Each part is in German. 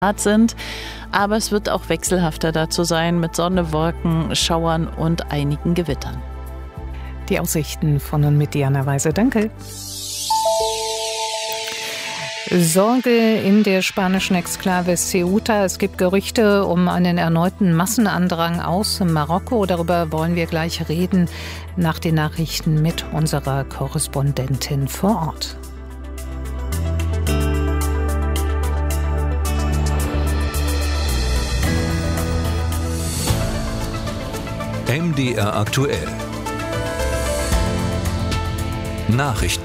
sind. Aber es wird auch wechselhafter dazu sein mit Sonne, Wolken, Schauern und einigen Gewittern. Die Aussichten von und mit Diana Weise. Danke. Sorge in der spanischen Exklave Ceuta. Es gibt Gerüchte um einen erneuten Massenandrang aus Marokko. Darüber wollen wir gleich reden nach den Nachrichten mit unserer Korrespondentin vor Ort. MDR aktuell. Nachrichten.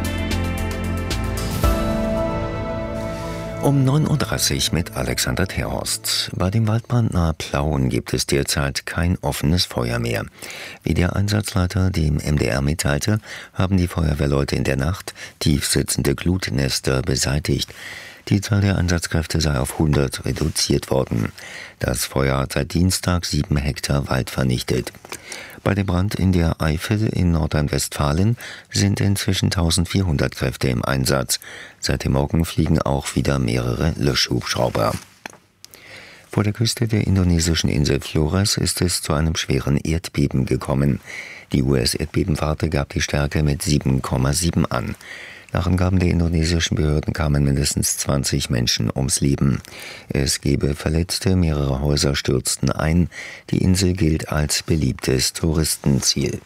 Um 9.30 Uhr mit Alexander Terhorst. Bei dem Waldbrand nahe Plauen gibt es derzeit kein offenes Feuer mehr. Wie der Einsatzleiter dem MDR mitteilte, haben die Feuerwehrleute in der Nacht tiefsitzende Glutnester beseitigt. Die Zahl der Einsatzkräfte sei auf 100 reduziert worden. Das Feuer hat seit Dienstag 7 Hektar Wald vernichtet. Bei dem Brand in der Eifel in Nordrhein-Westfalen sind inzwischen 1400 Kräfte im Einsatz. Seit dem Morgen fliegen auch wieder mehrere Löschhubschrauber. Vor der Küste der indonesischen Insel Flores ist es zu einem schweren Erdbeben gekommen. Die US-Erdbebenwarte gab die Stärke mit 7,7 an. Nach Angaben der indonesischen Behörden kamen mindestens 20 Menschen ums Leben. Es gebe Verletzte, mehrere Häuser stürzten ein. Die Insel gilt als beliebtes Touristenziel.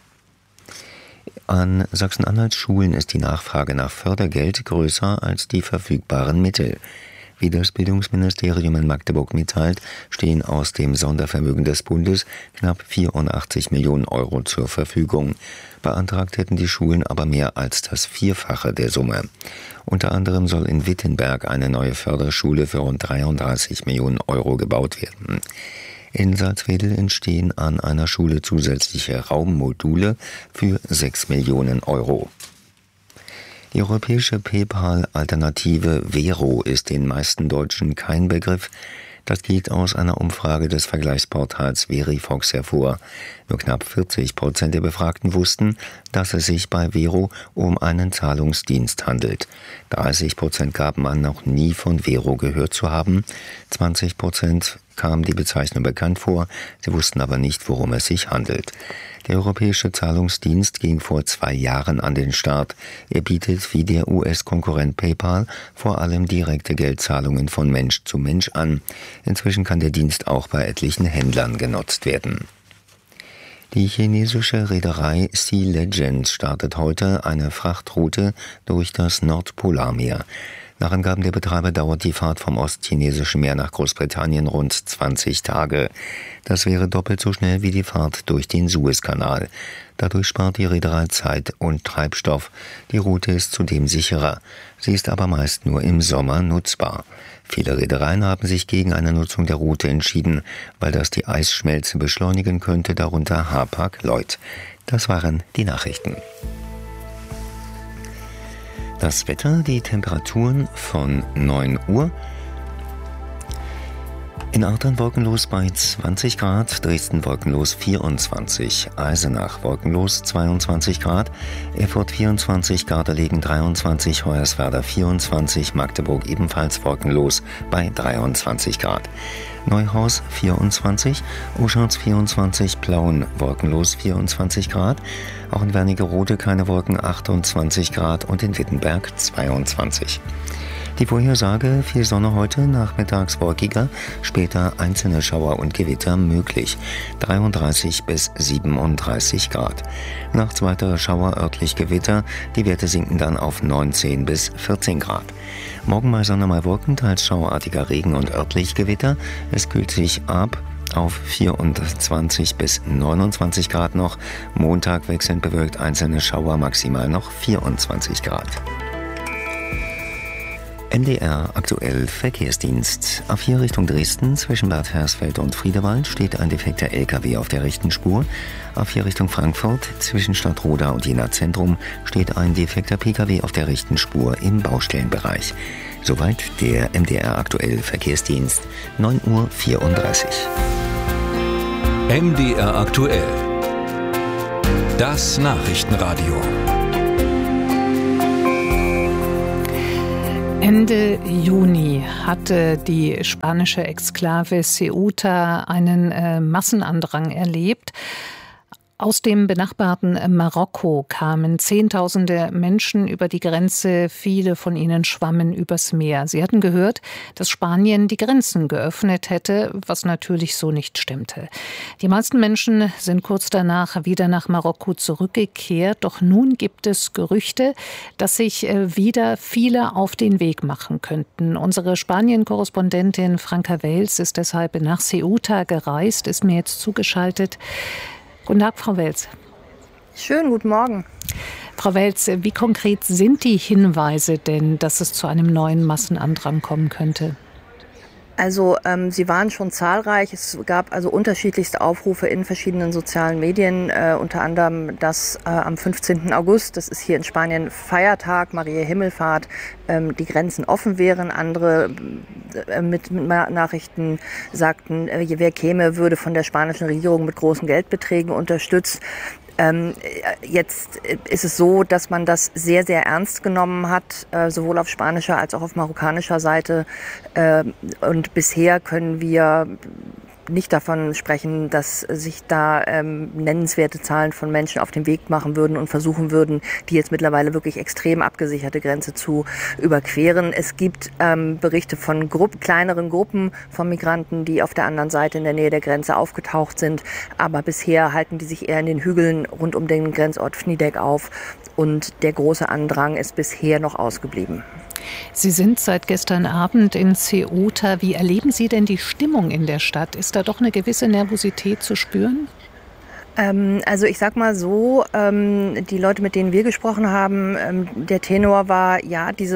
An Sachsen-Anhalts Schulen ist die Nachfrage nach Fördergeld größer als die verfügbaren Mittel. Wie das Bildungsministerium in Magdeburg mitteilt, stehen aus dem Sondervermögen des Bundes knapp 84 Millionen Euro zur Verfügung. Beantragt hätten die Schulen aber mehr als das Vierfache der Summe. Unter anderem soll in Wittenberg eine neue Förderschule für rund 33 Millionen Euro gebaut werden. In Salzwedel entstehen an einer Schule zusätzliche Raummodule für 6 Millionen Euro. Die europäische PayPal-Alternative Vero ist den meisten Deutschen kein Begriff. Das geht aus einer Umfrage des Vergleichsportals Verifox hervor. Nur knapp 40% der Befragten wussten, dass es sich bei Vero um einen Zahlungsdienst handelt. 30% gaben an, noch nie von Vero gehört zu haben. 20% kam die Bezeichnung bekannt vor, sie wussten aber nicht, worum es sich handelt. Der europäische Zahlungsdienst ging vor 2 Jahren an den Start. Er bietet wie der US-Konkurrent PayPal vor allem direkte Geldzahlungen von Mensch zu Mensch an. Inzwischen kann der Dienst auch bei etlichen Händlern genutzt werden. Die chinesische Reederei Sea Legend startet heute eine Frachtroute durch das Nordpolarmeer. Nach Angaben der Betreiber dauert die Fahrt vom ostchinesischen Meer nach Großbritannien rund 20 Tage. Das wäre doppelt so schnell wie die Fahrt durch den Suezkanal. Dadurch spart die Reederei Zeit und Treibstoff. Die Route ist zudem sicherer. Sie ist aber meist nur im Sommer nutzbar. Viele Reedereien haben sich gegen eine Nutzung der Route entschieden, weil das die Eisschmelze beschleunigen könnte, darunter Hapag-Lloyd. Das waren die Nachrichten. Das Wetter, die Temperaturen von 9 Uhr. In Artern wolkenlos bei 20 Grad, Dresden wolkenlos 24, Eisenach wolkenlos 22 Grad, Erfurt 24, Gardelegen 23, Hoyerswerda 24, Magdeburg ebenfalls wolkenlos bei 23 Grad. Neuhaus 24, Oschatz 24, Plauen wolkenlos 24 Grad, auch in Wernigerode keine Wolken 28 Grad und in Wittenberg 22. Die Vorhersage: viel Sonne heute, nachmittags wolkiger, später einzelne Schauer und Gewitter möglich. 33 bis 37 Grad. Nachts weitere Schauer, örtlich Gewitter, die Werte sinken dann auf 19 bis 14 Grad. Morgen mal Sonne, mal Wolken, teils schauerartiger Regen und örtlich Gewitter. Es kühlt sich ab auf 24 bis 29 Grad noch. Montag wechselnd bewölkt, einzelne Schauer, maximal noch 24 Grad. MDR aktuell Verkehrsdienst. A4 Richtung Dresden zwischen Bad Hersfeld und Friedewald steht ein defekter LKW auf der rechten Spur. A4 Richtung Frankfurt zwischen Stadtroda und Jena Zentrum steht ein defekter PKW auf der rechten Spur im Baustellenbereich. Soweit der MDR aktuell Verkehrsdienst. 9:34 Uhr. MDR aktuell. Das Nachrichtenradio. Ende Juni hatte die spanische Exklave Ceuta einen Massenandrang erlebt. Aus dem benachbarten Marokko kamen Zehntausende Menschen über die Grenze, viele von ihnen schwammen übers Meer. Sie hatten gehört, dass Spanien die Grenzen geöffnet hätte, was natürlich so nicht stimmte. Die meisten Menschen sind kurz danach wieder nach Marokko zurückgekehrt, doch nun gibt es Gerüchte, dass sich wieder viele auf den Weg machen könnten. Unsere Spanien-Korrespondentin Franka Wels ist deshalb nach Ceuta gereist, ist mir jetzt zugeschaltet. Guten Tag, Frau Wels. Schönen guten Morgen. Frau Wels, wie konkret sind die Hinweise denn, dass es zu einem neuen Massenandrang kommen könnte? Also sie waren schon zahlreich. Es gab also unterschiedlichste Aufrufe in verschiedenen sozialen Medien, unter anderem dass am 15. August, das ist hier in Spanien Feiertag, Mariä Himmelfahrt, die Grenzen offen wären. Andere mit Nachrichten sagten, wer käme, würde von der spanischen Regierung mit großen Geldbeträgen unterstützt. Jetzt ist es so, dass man das sehr, sehr ernst genommen hat, sowohl auf spanischer als auch auf marokkanischer Seite. Und bisher können wir nicht davon sprechen, dass sich da nennenswerte Zahlen von Menschen auf den Weg machen würden und versuchen würden, die jetzt mittlerweile wirklich extrem abgesicherte Grenze zu überqueren. Es gibt Berichte von kleineren Gruppen von Migranten, die auf der anderen Seite in der Nähe der Grenze aufgetaucht sind. Aber bisher halten die sich eher in den Hügeln rund um den Grenzort Fnidek auf. Und der große Andrang ist bisher noch ausgeblieben. Sie sind seit gestern Abend in Ceuta. Wie erleben Sie denn die Stimmung in der Stadt? Ist da doch eine gewisse Nervosität zu spüren? Also ich sag mal so, die Leute, mit denen wir gesprochen haben, der Tenor war, ja, diese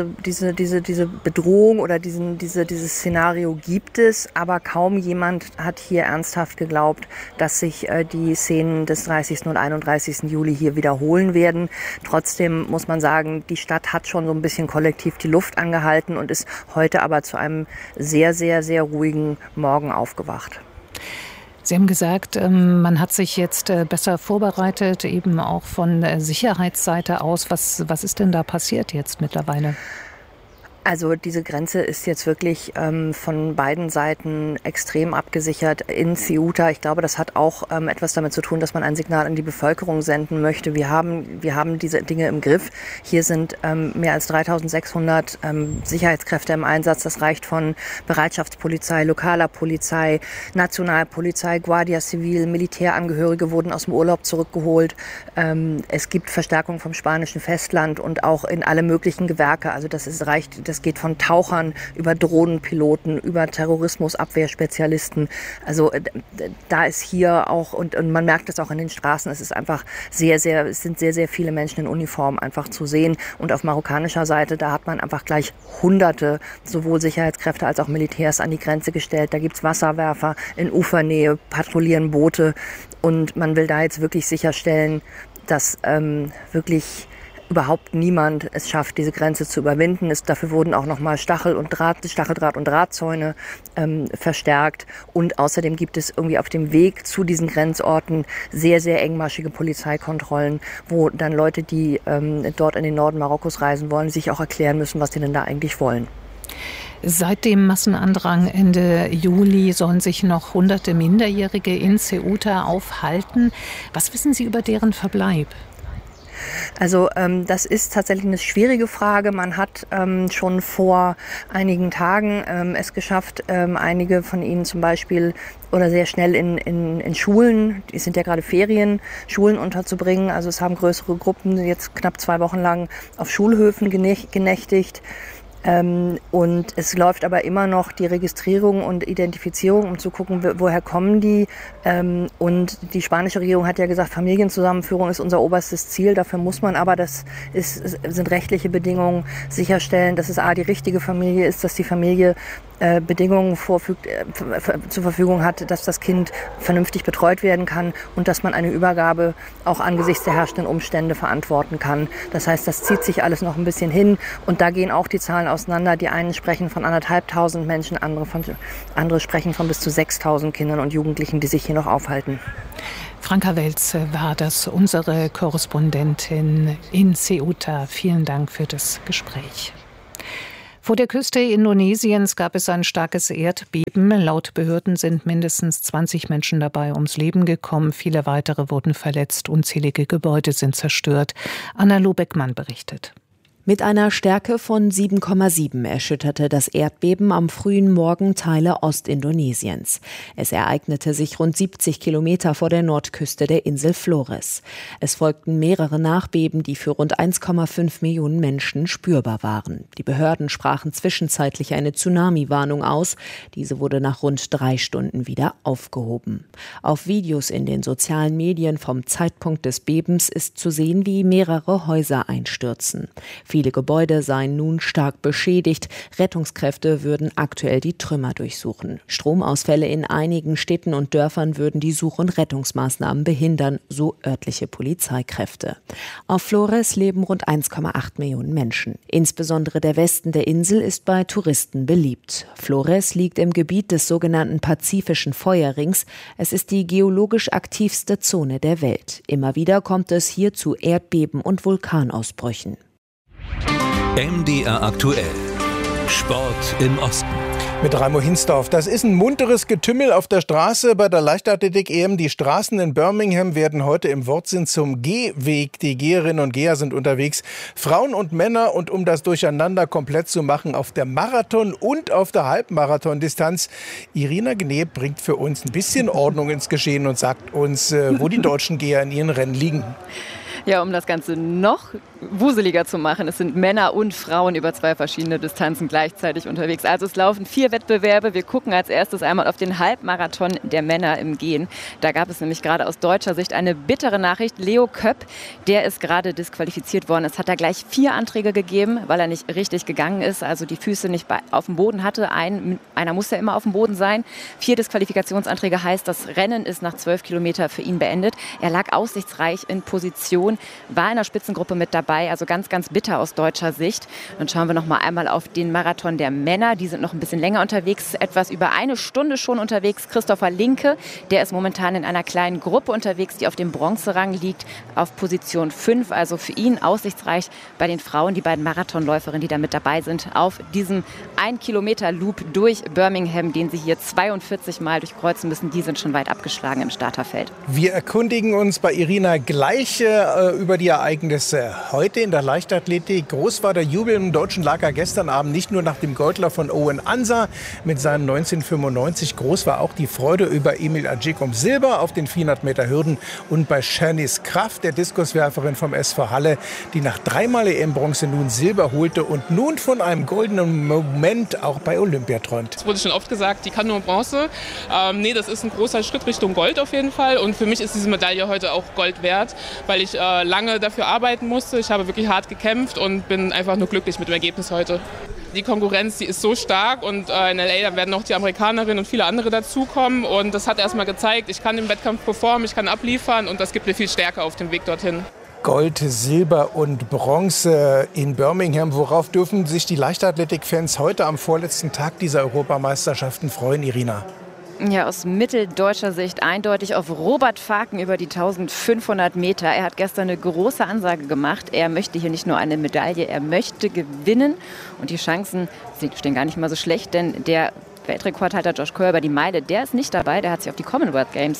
Bedrohung oder dieses Szenario gibt es, aber kaum jemand hat hier ernsthaft geglaubt, dass sich die Szenen des 30. und 31. Juli hier wiederholen werden. Trotzdem muss man sagen, die Stadt hat schon so ein bisschen kollektiv die Luft angehalten und ist heute aber zu einem sehr, sehr, sehr ruhigen Morgen aufgewacht. Sie haben gesagt, man hat sich jetzt besser vorbereitet, eben auch von der Sicherheitsseite aus. Was ist denn da passiert jetzt mittlerweile? Also diese Grenze ist jetzt wirklich von beiden Seiten extrem abgesichert in Ceuta. Ich glaube, das hat auch etwas damit zu tun, dass man ein Signal an die Bevölkerung senden möchte. Wir haben diese Dinge im Griff. Hier sind mehr als 3.600 Sicherheitskräfte im Einsatz. Das reicht von Bereitschaftspolizei, lokaler Polizei, Nationalpolizei, Guardia Civil, Militärangehörige wurden aus dem Urlaub zurückgeholt. Es gibt Verstärkung vom spanischen Festland und auch in alle möglichen Gewerke. Also das geht von Tauchern über Drohnenpiloten, über Terrorismusabwehrspezialisten. Also da ist hier auch, und man merkt es auch in den Straßen, es ist einfach es sind sehr, sehr viele Menschen in Uniform einfach zu sehen. Und auf marokkanischer Seite, da hat man einfach gleich Hunderte, sowohl Sicherheitskräfte als auch Militärs an die Grenze gestellt. Da gibt's Wasserwerfer in Ufernähe, patrouillieren Boote. Und man will da jetzt wirklich sicherstellen, dass wirklich überhaupt niemand es schafft, diese Grenze zu überwinden. Dafür wurden auch nochmal Stacheldraht- und Drahtzäune verstärkt. Und außerdem gibt es irgendwie auf dem Weg zu diesen Grenzorten sehr, sehr engmaschige Polizeikontrollen, wo dann Leute, die dort in den Norden Marokkos reisen wollen, sich auch erklären müssen, was sie denn da eigentlich wollen. Seit dem Massenandrang Ende Juli sollen sich noch hunderte Minderjährige in Ceuta aufhalten. Was wissen Sie über deren Verbleib? Also das ist tatsächlich eine schwierige Frage. Man hat schon vor einigen Tagen es geschafft, einige von ihnen zum Beispiel oder sehr schnell in Schulen, es sind ja gerade Ferien, Schulen unterzubringen. Also es haben größere Gruppen jetzt knapp 2 Wochen lang auf Schulhöfen genächtigt. Und es läuft aber immer noch die Registrierung und Identifizierung, um zu gucken, woher kommen die. Und die spanische Regierung hat ja gesagt, Familienzusammenführung ist unser oberstes Ziel. Dafür muss man aber, sind rechtliche Bedingungen, sicherstellen, dass es die richtige Familie ist, dass die Familie Bedingungen zur Verfügung hat, dass das Kind vernünftig betreut werden kann und dass man eine Übergabe auch angesichts der herrschenden Umstände verantworten kann. Das heißt, das zieht sich alles noch ein bisschen hin und da gehen auch die Zahlen auseinander. Die einen sprechen von 1.500 Menschen, andere sprechen von bis zu 6.000 Kindern und Jugendlichen, die sich hier noch aufhalten. Franka Wels war das, unsere Korrespondentin in Ceuta. Vielen Dank für das Gespräch. Vor der Küste Indonesiens gab es ein starkes Erdbeben. Laut Behörden sind mindestens 20 Menschen dabei ums Leben gekommen. Viele weitere wurden verletzt. Unzählige Gebäude sind zerstört. Anna Lobeckmann berichtet. Mit einer Stärke von 7,7 erschütterte das Erdbeben am frühen Morgen Teile Ostindonesiens. Es ereignete sich rund 70 Kilometer vor der Nordküste der Insel Flores. Es folgten mehrere Nachbeben, die für rund 1,5 Millionen Menschen spürbar waren. Die Behörden sprachen zwischenzeitlich eine Tsunami-Warnung aus. Diese wurde nach rund 3 Stunden wieder aufgehoben. Auf Videos in den sozialen Medien vom Zeitpunkt des Bebens ist zu sehen, wie mehrere Häuser einstürzen. Viele Gebäude seien nun stark beschädigt. Rettungskräfte würden aktuell die Trümmer durchsuchen. Stromausfälle in einigen Städten und Dörfern würden die Such- und Rettungsmaßnahmen behindern, so örtliche Polizeikräfte. Auf Flores leben rund 1,8 Millionen Menschen. Insbesondere der Westen der Insel ist bei Touristen beliebt. Flores liegt im Gebiet des sogenannten Pazifischen Feuerrings. Es ist die geologisch aktivste Zone der Welt. Immer wieder kommt es hier zu Erdbeben und Vulkanausbrüchen. MDR aktuell. Sport im Osten. Mit Raimo Hinsdorf. Das ist ein munteres Getümmel auf der Straße bei der Leichtathletik-EM. Die Straßen in Birmingham werden heute im Wortsinn zum Gehweg. Die Geherinnen und Geher sind unterwegs, Frauen und Männer. Und um das Durcheinander komplett zu machen, auf der Marathon- und auf der Halbmarathon-Distanz. Irina Gneb bringt für uns ein bisschen Ordnung ins Geschehen und sagt uns, wo die deutschen Geher in ihren Rennen liegen. Ja, um das Ganze noch wuseliger zu machen, es sind Männer und Frauen über 2 verschiedene Distanzen gleichzeitig unterwegs. Also es laufen 4 Wettbewerbe. Wir gucken als erstes einmal auf den Halbmarathon der Männer im Gehen. Da gab es nämlich gerade aus deutscher Sicht eine bittere Nachricht. Leo Köpp, der ist gerade disqualifiziert worden. Es hat da gleich 4 Anträge gegeben, weil er nicht richtig gegangen ist, also die Füße nicht auf dem Boden hatte. Einer muss ja immer auf dem Boden sein. 4 Disqualifikationsanträge heißt, das Rennen ist nach 12 Kilometer für ihn beendet. Er lag aussichtsreich in Position, war in der Spitzengruppe mit dabei, also ganz, ganz bitter aus deutscher Sicht. Dann schauen wir noch mal einmal auf den Marathon der Männer. Die sind noch ein bisschen länger unterwegs, etwas über 1 Stunde schon unterwegs. Christopher Linke, der ist momentan in einer kleinen Gruppe unterwegs, die auf dem Bronzerang liegt, auf Position 5. Also für ihn aussichtsreich. Bei den Frauen, die beiden Marathonläuferinnen, die da mit dabei sind, auf diesem 1-Kilometer-Loop durch Birmingham, den sie hier 42 Mal durchkreuzen müssen, die sind schon weit abgeschlagen im Starterfeld. Wir erkundigen uns bei Irina gleich über die Ereignisse heute in der Leichtathletik. Groß war der Jubel im deutschen Lager gestern Abend, nicht nur nach dem Goldlauf von Owen Ansa mit seinen 1995. Groß war auch die Freude über Emil Adjik um Silber auf den 400 Meter Hürden und bei Shanice Kraft, der Diskuswerferin vom SV Halle, die nach 3-mal EM-Bronze nun Silber holte und nun von einem goldenen Moment auch bei Olympia träumt. Es wurde schon oft gesagt, die kann nur Bronze. Nee, das ist ein großer Schritt Richtung Gold auf jeden Fall. Und für mich ist diese Medaille heute auch Gold wert, weil ich lange dafür arbeiten musste. Ich habe wirklich hart gekämpft und bin einfach nur glücklich mit dem Ergebnis heute. Die Konkurrenz, die ist so stark und in LA werden noch die Amerikanerinnen und viele andere dazukommen. Und das hat erstmal gezeigt, ich kann im Wettkampf performen, ich kann abliefern und das gibt mir viel Stärke auf dem Weg dorthin. Gold, Silber und Bronze in Birmingham. Worauf dürfen sich die Leichtathletik-Fans heute am vorletzten Tag dieser Europameisterschaften freuen, Irina? Ja, aus mitteldeutscher Sicht eindeutig auf Robert Faken über die 1500 Meter. Er hat gestern eine große Ansage gemacht. Er möchte hier nicht nur eine Medaille, er möchte gewinnen. Und die Chancen stehen gar nicht mal so schlecht, denn der Weltrekordhalter Josh Körber, die Meile, der ist nicht dabei. Der hat sich auf die Commonwealth Games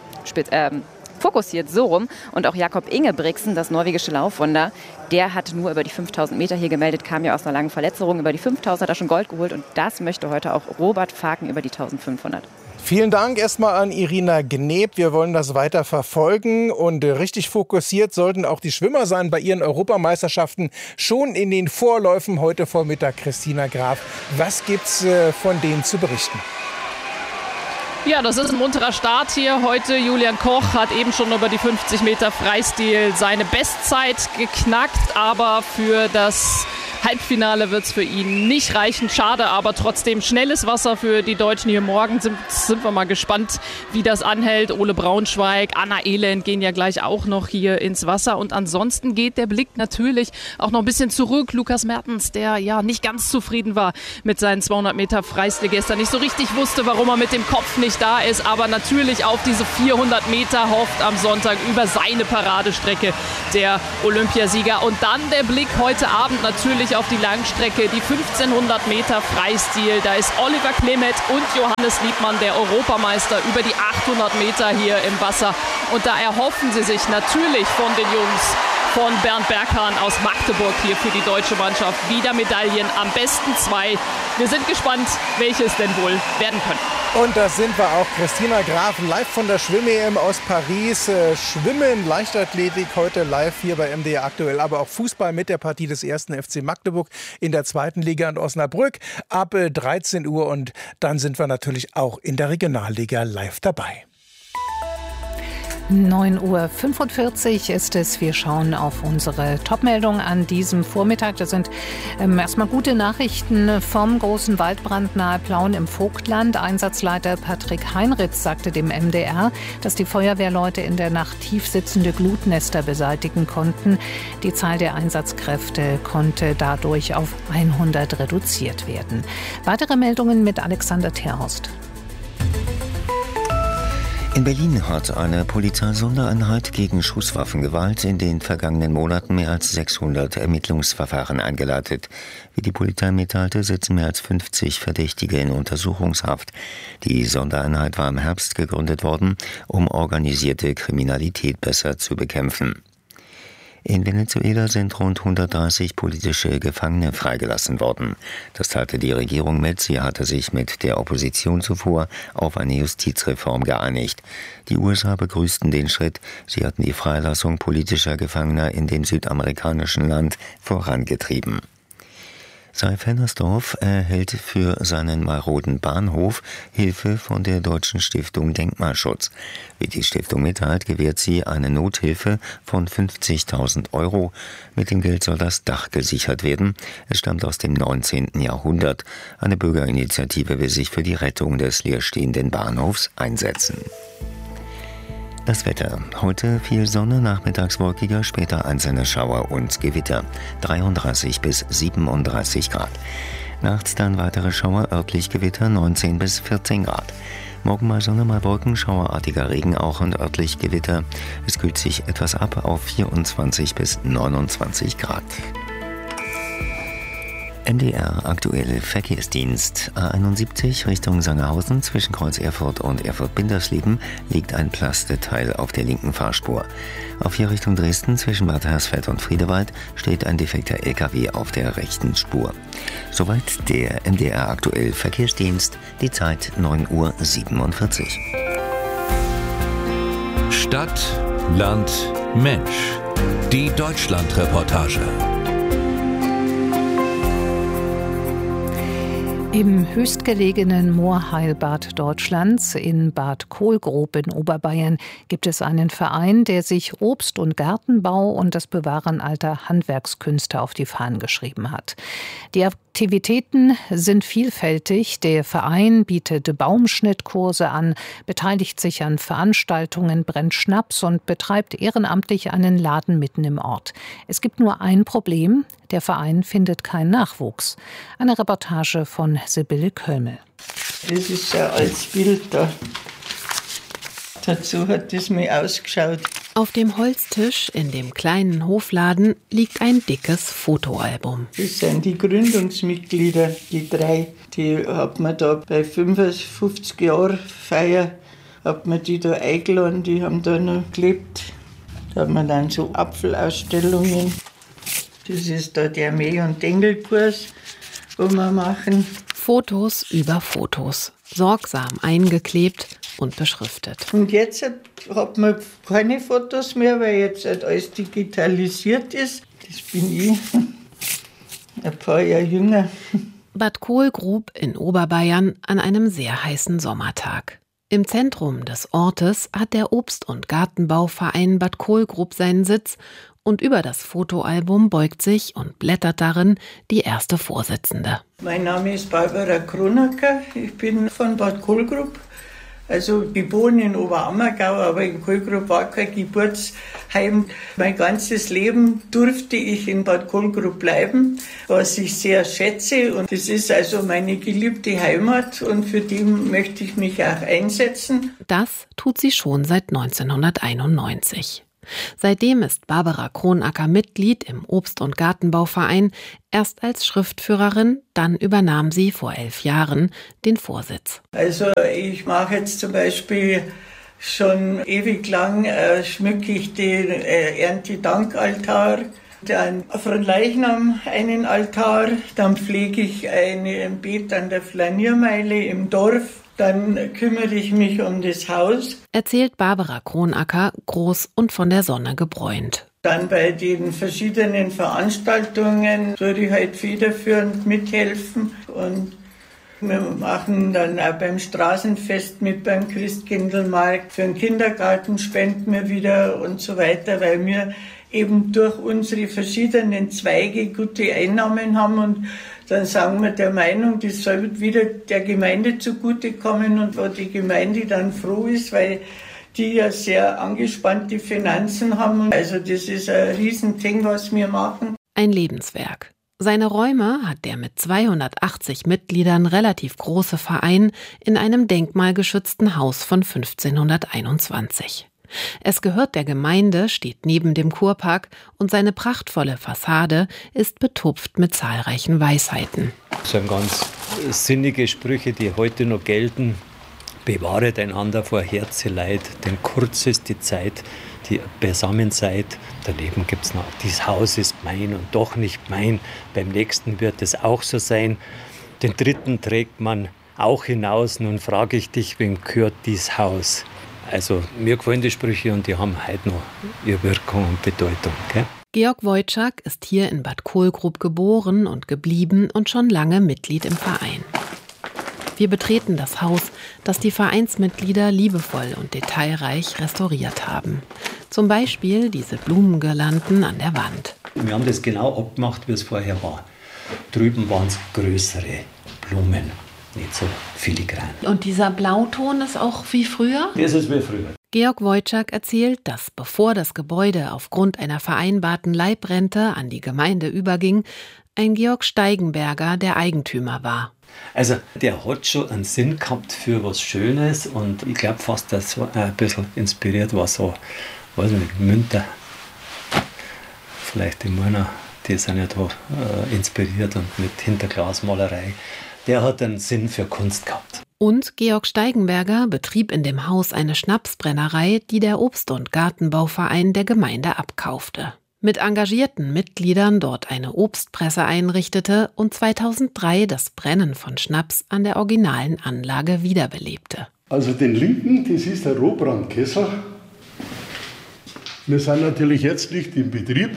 fokussiert, so rum. Und auch Jakob Ingebrigtsen, das norwegische Laufwunder, der hat nur über die 5000 Meter hier gemeldet, kam ja aus einer langen Verletzung. Über die 5000 hat er schon Gold geholt und das möchte heute auch Robert Faken über die 1500. Vielen Dank erstmal an Irina Gneb. Wir wollen das weiter verfolgen und richtig fokussiert sollten auch die Schwimmer sein bei ihren Europameisterschaften. Schon in den Vorläufen heute Vormittag Christina Graf. Was gibt's von denen zu berichten? Ja, das ist ein munterer Start hier heute. Julian Koch hat eben schon über die 50 Meter Freistil seine Bestzeit geknackt, aber für das Halbfinale wird es für ihn nicht reichen. Schade, aber trotzdem schnelles Wasser für die Deutschen hier morgen. Sind wir mal gespannt, wie das anhält. Ole Braunschweig, Anna Elend gehen ja gleich auch noch hier ins Wasser. Und ansonsten geht der Blick natürlich auch noch ein bisschen zurück. Lukas Mertens, der ja nicht ganz zufrieden war mit seinen 200 Meter Freistil gestern. Nicht so richtig wusste, warum er mit dem Kopf nicht da ist. Aber natürlich auf diese 400 Meter hofft am Sonntag über seine Paradestrecke der Olympiasieger. Und dann der Blick heute Abend natürlich wirklich auf die Langstrecke, die 1500 Meter Freistil. Da ist Oliver Klemet und Johannes Liebmann, der Europameister, über die 800 Meter hier im Wasser. Und da erhoffen sie sich natürlich von den Jungs von Bernd Berghahn aus Magdeburg hier für die deutsche Mannschaft wieder Medaillen, am besten 2. Wir sind gespannt, welche es denn wohl werden können. Und da sind wir auch. Christina Graf live von der Schwimm-EM aus Paris. Schwimmen, Leichtathletik heute live hier bei MDR aktuell. Aber auch Fußball mit der Partie des 1. FC Magdeburg in der 2. Liga in Osnabrück ab 13 Uhr. Und dann sind wir natürlich auch in der Regionalliga live dabei. 9:45 Uhr ist es. Wir schauen auf unsere Topmeldung an diesem Vormittag. Das sind erstmal gute Nachrichten vom großen Waldbrand nahe Plauen im Vogtland. Einsatzleiter Patrick Heinritz sagte dem MDR, dass die Feuerwehrleute in der Nacht tief sitzende Glutnester beseitigen konnten. Die Zahl der Einsatzkräfte konnte dadurch auf 100 reduziert werden. Weitere Meldungen mit Alexander Terhorst. In Berlin hat eine Polizeisondereinheit gegen Schusswaffengewalt in den vergangenen Monaten mehr als 600 Ermittlungsverfahren eingeleitet. Wie die Polizei mitteilte, sitzen mehr als 50 Verdächtige in Untersuchungshaft. Die Sondereinheit war im Herbst gegründet worden, um organisierte Kriminalität besser zu bekämpfen. In Venezuela sind rund 130 politische Gefangene freigelassen worden. Das teilte die Regierung mit. Sie hatte sich mit der Opposition zuvor auf eine Justizreform geeinigt. Die USA begrüßten den Schritt. Sie hatten die Freilassung politischer Gefangener in dem südamerikanischen Land vorangetrieben. Seyf-Hennersdorf erhält für seinen maroden Bahnhof Hilfe von der Deutschen Stiftung Denkmalschutz. Wie die Stiftung mitteilt, gewährt sie eine Nothilfe von 50.000 €. Mit dem Geld soll das Dach gesichert werden. Es stammt aus dem 19. Jahrhundert. Eine Bürgerinitiative will sich für die Rettung des leerstehenden Bahnhofs einsetzen. Das Wetter. Heute viel Sonne, nachmittags wolkiger, später einzelne Schauer und Gewitter. 33 bis 37 Grad. Nachts dann weitere Schauer, örtlich Gewitter, 19 bis 14 Grad. Morgen mal Sonne, mal Wolken, schauerartiger Regen auch und örtlich Gewitter. Es kühlt sich etwas ab auf 24 bis 29 Grad. MDR aktuelle Verkehrsdienst. A71 Richtung Sangerhausen zwischen Kreuz Erfurt und Erfurt-Bindersleben liegt ein Plasteteil auf der linken Fahrspur. Auf hier Richtung Dresden zwischen Bad Hersfeld und Friedewald steht ein defekter LKW auf der rechten Spur. Soweit der MDR aktuell Verkehrsdienst. Die Zeit 9:47 Uhr. Stadt, Land, Mensch. Die Deutschlandreportage. Im höchstgelegenen Moorheilbad Deutschlands in Bad Kohlgrub in Oberbayern gibt es einen Verein, der sich Obst- und Gartenbau und das Bewahren alter Handwerkskünste auf die Fahnen geschrieben hat. Die Aktivitäten sind vielfältig. Der Verein bietet Baumschnittkurse an, beteiligt sich an Veranstaltungen, brennt Schnaps und betreibt ehrenamtlich einen Laden mitten im Ort. Es gibt nur ein Problem: Der Verein findet keinen Nachwuchs. Eine Reportage von Sibylle Kölmel. Das ist ein altes Bild da. Dazu hat es mir ausgeschaut. Auf dem Holztisch in dem kleinen Hofladen liegt ein dickes Fotoalbum. Das sind die Gründungsmitglieder, die 3. Die hat man da bei 55 Jahren Feier, hat man die da eingeladen, die haben da noch gelebt. Da hat man dann so Apfelausstellungen. Das ist da der Mäh- und Dengelkurs, wo wir machen. Fotos über Fotos, sorgsam eingeklebt und beschriftet. Und jetzt hat man keine Fotos mehr, weil jetzt halt alles digitalisiert ist. Das bin ich, ein paar Jahre jünger. Bad Kohlgrub in Oberbayern an einem sehr heißen Sommertag. Im Zentrum des Ortes hat der Obst- und Gartenbauverein Bad Kohlgrub seinen Sitz und über das Fotoalbum beugt sich und blättert darin die erste Vorsitzende. Mein Name ist Barbara Kronacker, ich bin von Bad Kohlgrub. Also geboren in Oberammergau, aber in Kohlgrub war kein Geburtsheim. Mein ganzes Leben durfte ich in Bad Kohlgrub bleiben, was ich sehr schätze. Und das ist also meine geliebte Heimat und für die möchte ich mich auch einsetzen. Das tut sie schon seit 1991. Seitdem ist Barbara Kronacker Mitglied im Obst- und Gartenbauverein, erst als Schriftführerin, dann übernahm sie vor 11 Jahren den Vorsitz. Also ich mache jetzt zum Beispiel schon ewig lang, schmücke ich den Erntedankaltar, dann von Leichnam einen Altar, dann pflege ich ein Beet an der Flaniermeile im Dorf. Dann kümmere ich mich um das Haus. Erzählt Barbara Kronacker, groß und von der Sonne gebräunt. Dann bei den verschiedenen Veranstaltungen würde ich halt federführend mithelfen. Und wir machen dann auch beim Straßenfest mit, beim Christkindlmarkt. Für den Kindergarten spenden wir wieder und so weiter, weil wir eben durch unsere verschiedenen Zweige gute Einnahmen haben und dann sagen wir der Meinung, das soll wieder der Gemeinde zugutekommen und wo die Gemeinde dann froh ist, weil die ja sehr angespannte Finanzen haben. Also das ist ein Riesending, was wir machen. Ein Lebenswerk. Seine Räume hat der mit 280 Mitgliedern relativ große Verein in einem denkmalgeschützten Haus von 1521. Es gehört der Gemeinde, steht neben dem Kurpark und seine prachtvolle Fassade ist betupft mit zahlreichen Weisheiten. Das sind ganz sinnige Sprüche, die heute noch gelten. Bewahret einander vor Herzeleid, denn kurz ist die Zeit, die beisammen seid. Daneben gibt es noch, dieses Haus ist mein und doch nicht mein. Beim nächsten wird es auch so sein. Den dritten trägt man auch hinaus. Nun frage ich dich, wem gehört dieses Haus? Also mir gefallen die Sprüche und die haben heute noch ihre Wirkung und Bedeutung. Gell? Georg Wojczak ist hier in Bad Kohlgrub geboren und geblieben und schon lange Mitglied im Verein. Wir betreten das Haus, das die Vereinsmitglieder liebevoll und detailreich restauriert haben. Zum Beispiel diese Blumengirlanden an der Wand. Wir haben das genau abgemacht, wie es vorher war. Drüben waren es größere Blumen, nicht so filigran. Und dieser Blauton ist auch wie früher? Das ist wie früher. Georg Wojczak erzählt, dass bevor das Gebäude aufgrund einer vereinbarten Leibrente an die Gemeinde überging, ein Georg Steigenberger der Eigentümer war. Also der hat schon einen Sinn gehabt für was Schönes und ich glaube fast, dass so ein bisschen inspiriert war, so, weiß nicht, Münter, vielleicht die Männer, die sind ja da inspiriert und mit Hinterglasmalerei. Der hat einen Sinn für Kunst gehabt. Und Georg Steigenberger betrieb in dem Haus eine Schnapsbrennerei, die der Obst- und Gartenbauverein der Gemeinde abkaufte. Mit engagierten Mitgliedern dort eine Obstpresse einrichtete und 2003 das Brennen von Schnaps an der originalen Anlage wiederbelebte. Also den linken, das ist der Rohbrandkessel. Wir sind natürlich jetzt nicht im Betrieb.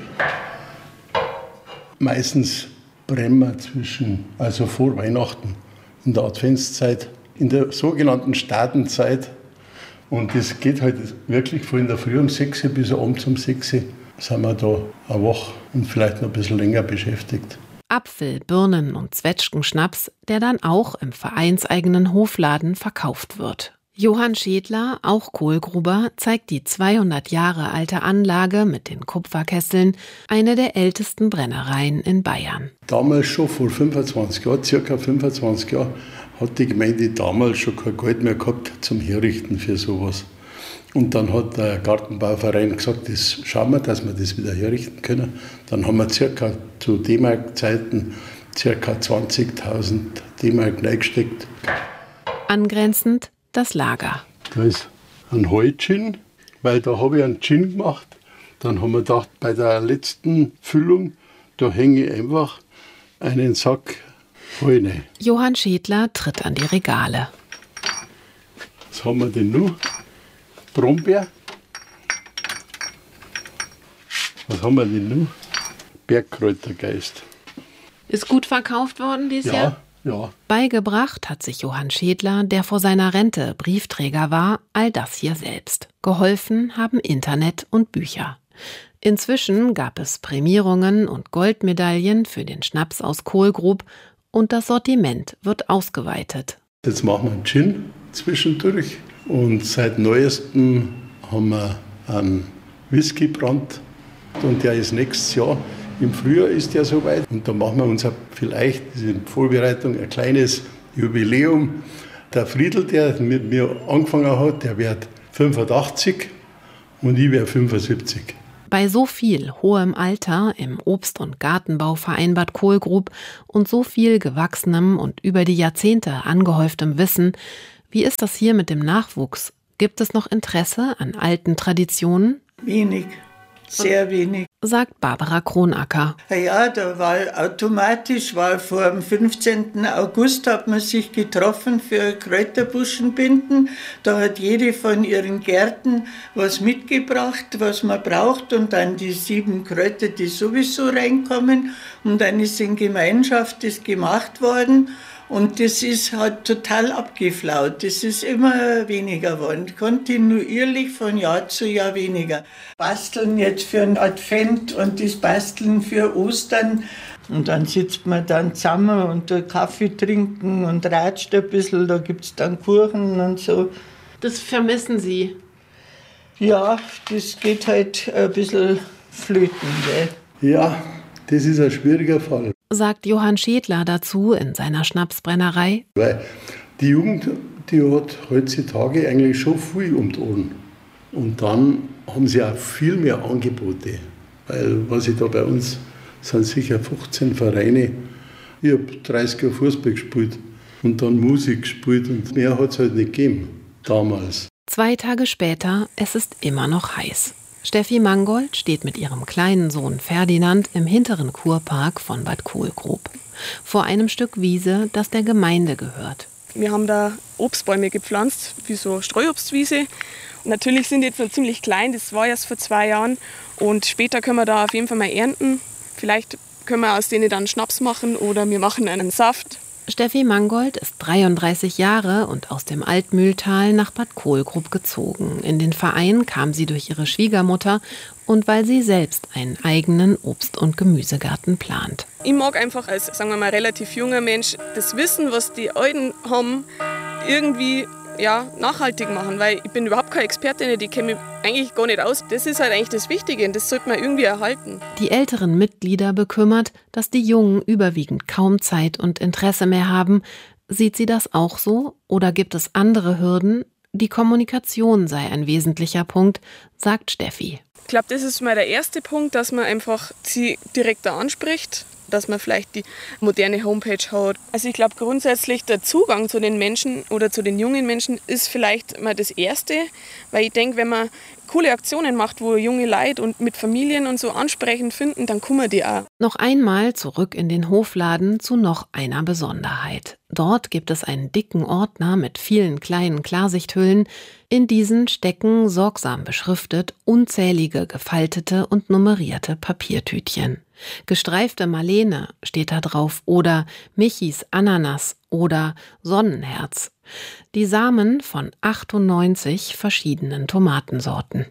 Meistens brennen wir also vor Weihnachten, in der Adventszeit, in der sogenannten Stadenzeit. Und das geht halt wirklich von der Früh um 6 bis abends um 6 sind wir da eine Woche und vielleicht noch ein bisschen länger beschäftigt. Apfel-, Birnen- und Zwetschgenschnaps, der dann auch im vereinseigenen Hofladen verkauft wird. Johann Schädler, auch Kohlgruber, zeigt die 200 Jahre alte Anlage mit den Kupferkesseln, eine der ältesten Brennereien in Bayern. Damals schon, vor 25 Jahren, circa 25 Jahren, hat die Gemeinde damals schon kein Geld mehr gehabt zum Herrichten für sowas. Und dann hat der Gartenbauverein gesagt, das schauen wir, dass wir das wieder herrichten können. Dann haben wir circa zu D-Mark-Zeiten circa 20.000 D-Mark reingesteckt. Angrenzend das Lager. Da ist ein Heu-Gin, weil da habe ich einen Gin gemacht. Dann haben wir gedacht, bei der letzten Füllung, da hänge ich einfach einen Sack Heu rein. Johann Schädler tritt an die Regale. Was haben wir denn noch? Brombeer. Was haben wir denn noch? Bergkräutergeist. Ist gut verkauft worden dieses Jahr? Ja. Beigebracht hat sich Johann Schädler, der vor seiner Rente Briefträger war, all das hier selbst. Geholfen haben Internet und Bücher. Inzwischen gab es Prämierungen und Goldmedaillen für den Schnaps aus Kohlgrub und das Sortiment wird ausgeweitet. Jetzt machen wir einen Gin zwischendurch. Und seit Neuestem haben wir einen Whisky-Brand und der ist nächstes Jahr. Im Frühjahr ist der soweit und da machen wir uns vielleicht in Vorbereitung ein kleines Jubiläum. Der Friedl, der mit mir angefangen hat, der wird 85 Und ich wäre 75. Bei so viel hohem Alter im Obst- und Gartenbauverein Bad Kohlgrub und so viel gewachsenem und über die Jahrzehnte angehäuftem Wissen, wie ist das hier mit dem Nachwuchs? Gibt es noch Interesse an alten Traditionen? Wenig, sehr wenig. Sagt Barbara Kronacker. Ja, da war automatisch, vor dem 15. August hat man sich getroffen für Kräuterbuschenbinden. Da hat jede von ihren Gärten was mitgebracht, was man braucht und dann die 7 Kräuter, die sowieso reinkommen. Und dann ist in Gemeinschaft das gemacht worden. Und das hat total abgeflaut. Das ist immer weniger geworden. Kontinuierlich von Jahr zu Jahr weniger. Basteln jetzt für einen Advent und das Basteln für Ostern. Und dann sitzt man dann zusammen und Kaffee trinken und ratscht ein bisschen. Da gibt es dann Kuchen und so. Das vermissen Sie? Ja, das geht halt ein bisschen flöten. Gell? Ja, das ist ein schwieriger Fall. Sagt Johann Schädler dazu in seiner Schnapsbrennerei. Weil die Jugend, die hat heutzutage eigentlich schon viel um die Ohren. Und dann haben sie auch viel mehr Angebote. Weil, was ich da bei uns, sind sicher 15 Vereine. Ich habe 30 Jahre Fußball gespielt und dann Musik gespielt und mehr hat es halt nicht gegeben, damals. 2 Tage später, es ist immer noch heiß. Steffi Mangold steht mit ihrem kleinen Sohn Ferdinand im hinteren Kurpark von Bad Kohlgrub. Vor einem Stück Wiese, das der Gemeinde gehört. Wir haben da Obstbäume gepflanzt, wie so Streuobstwiese. Und natürlich sind die jetzt noch ziemlich klein, das war erst vor 2 Jahren. Und später können wir da auf jeden Fall mal ernten. Vielleicht können wir aus denen dann Schnaps machen oder wir machen einen Saft. Steffi Mangold ist 33 Jahre und aus dem Altmühltal nach Bad Kohlgrub gezogen. In den Verein kam sie durch ihre Schwiegermutter und weil sie selbst einen eigenen Obst- und Gemüsegarten plant. Ich mag einfach als, sagen wir mal, relativ junger Mensch das Wissen, was die Alten haben, irgendwie nachhaltig machen, weil ich bin überhaupt keine Expertin, die kenne mich eigentlich gar nicht aus. Das ist halt eigentlich das Wichtige und das sollte man irgendwie erhalten. Die älteren Mitglieder bekümmert, dass die Jungen überwiegend kaum Zeit und Interesse mehr haben. Sieht sie das auch so oder gibt es andere Hürden? Die Kommunikation sei ein wesentlicher Punkt, sagt Steffi. Ich glaube, das ist mal der erste Punkt, dass man einfach sie direkt da anspricht, dass man vielleicht die moderne Homepage hat. Also ich glaube grundsätzlich der Zugang zu den Menschen oder zu den jungen Menschen ist vielleicht mal das Erste, weil ich denke, wenn man coole Aktionen macht, wo junge Leute und mit Familien und so ansprechend finden, dann kommen die auch. Noch einmal zurück in den Hofladen zu noch einer Besonderheit. Dort gibt es einen dicken Ordner mit vielen kleinen Klarsichthüllen. In diesen stecken, sorgsam beschriftet, unzählige gefaltete und nummerierte Papiertütchen. Gestreifte Marlene steht da drauf oder Michis Ananas oder Sonnenherz. Die Samen von 98 verschiedenen Tomatensorten.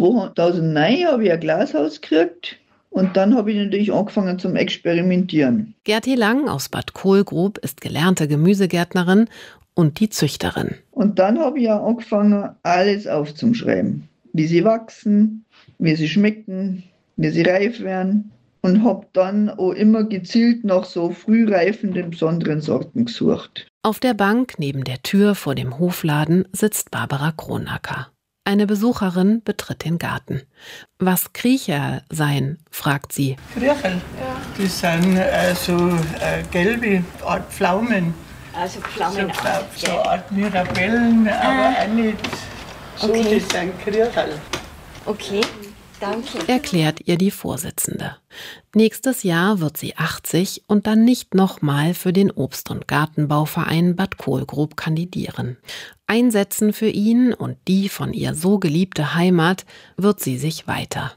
2009 habe ich ein Glashaus gekriegt und dann habe ich natürlich angefangen zum Experimentieren. Gerti Lang aus Bad Kohlgrub ist gelernte Gemüsegärtnerin und die Züchterin. Und dann habe ich ja angefangen, alles aufzuschreiben. Wie sie wachsen, wie sie schmecken, wie sie reif werden. Und habe dann auch immer gezielt nach so frühreifenden besonderen Sorten gesucht. Auf der Bank neben der Tür vor dem Hofladen sitzt Barbara Kronacker. Eine Besucherin betritt den Garten. Was Kriecherl seien, fragt sie. Kriecherl? Ja. Das sind so gelbe Art Pflaumen. Also Pflaumen so Art Mirabellen, aber auch nicht so, okay. Das sind Kriecherl. Okay. Danke. Erklärt ihr die Vorsitzende. Nächstes Jahr wird sie 80 und dann nicht nochmal für den Obst- und Gartenbauverein Bad Kohlgrub kandidieren. Einsetzen für ihn und die von ihr so geliebte Heimat wird sie sich weiter.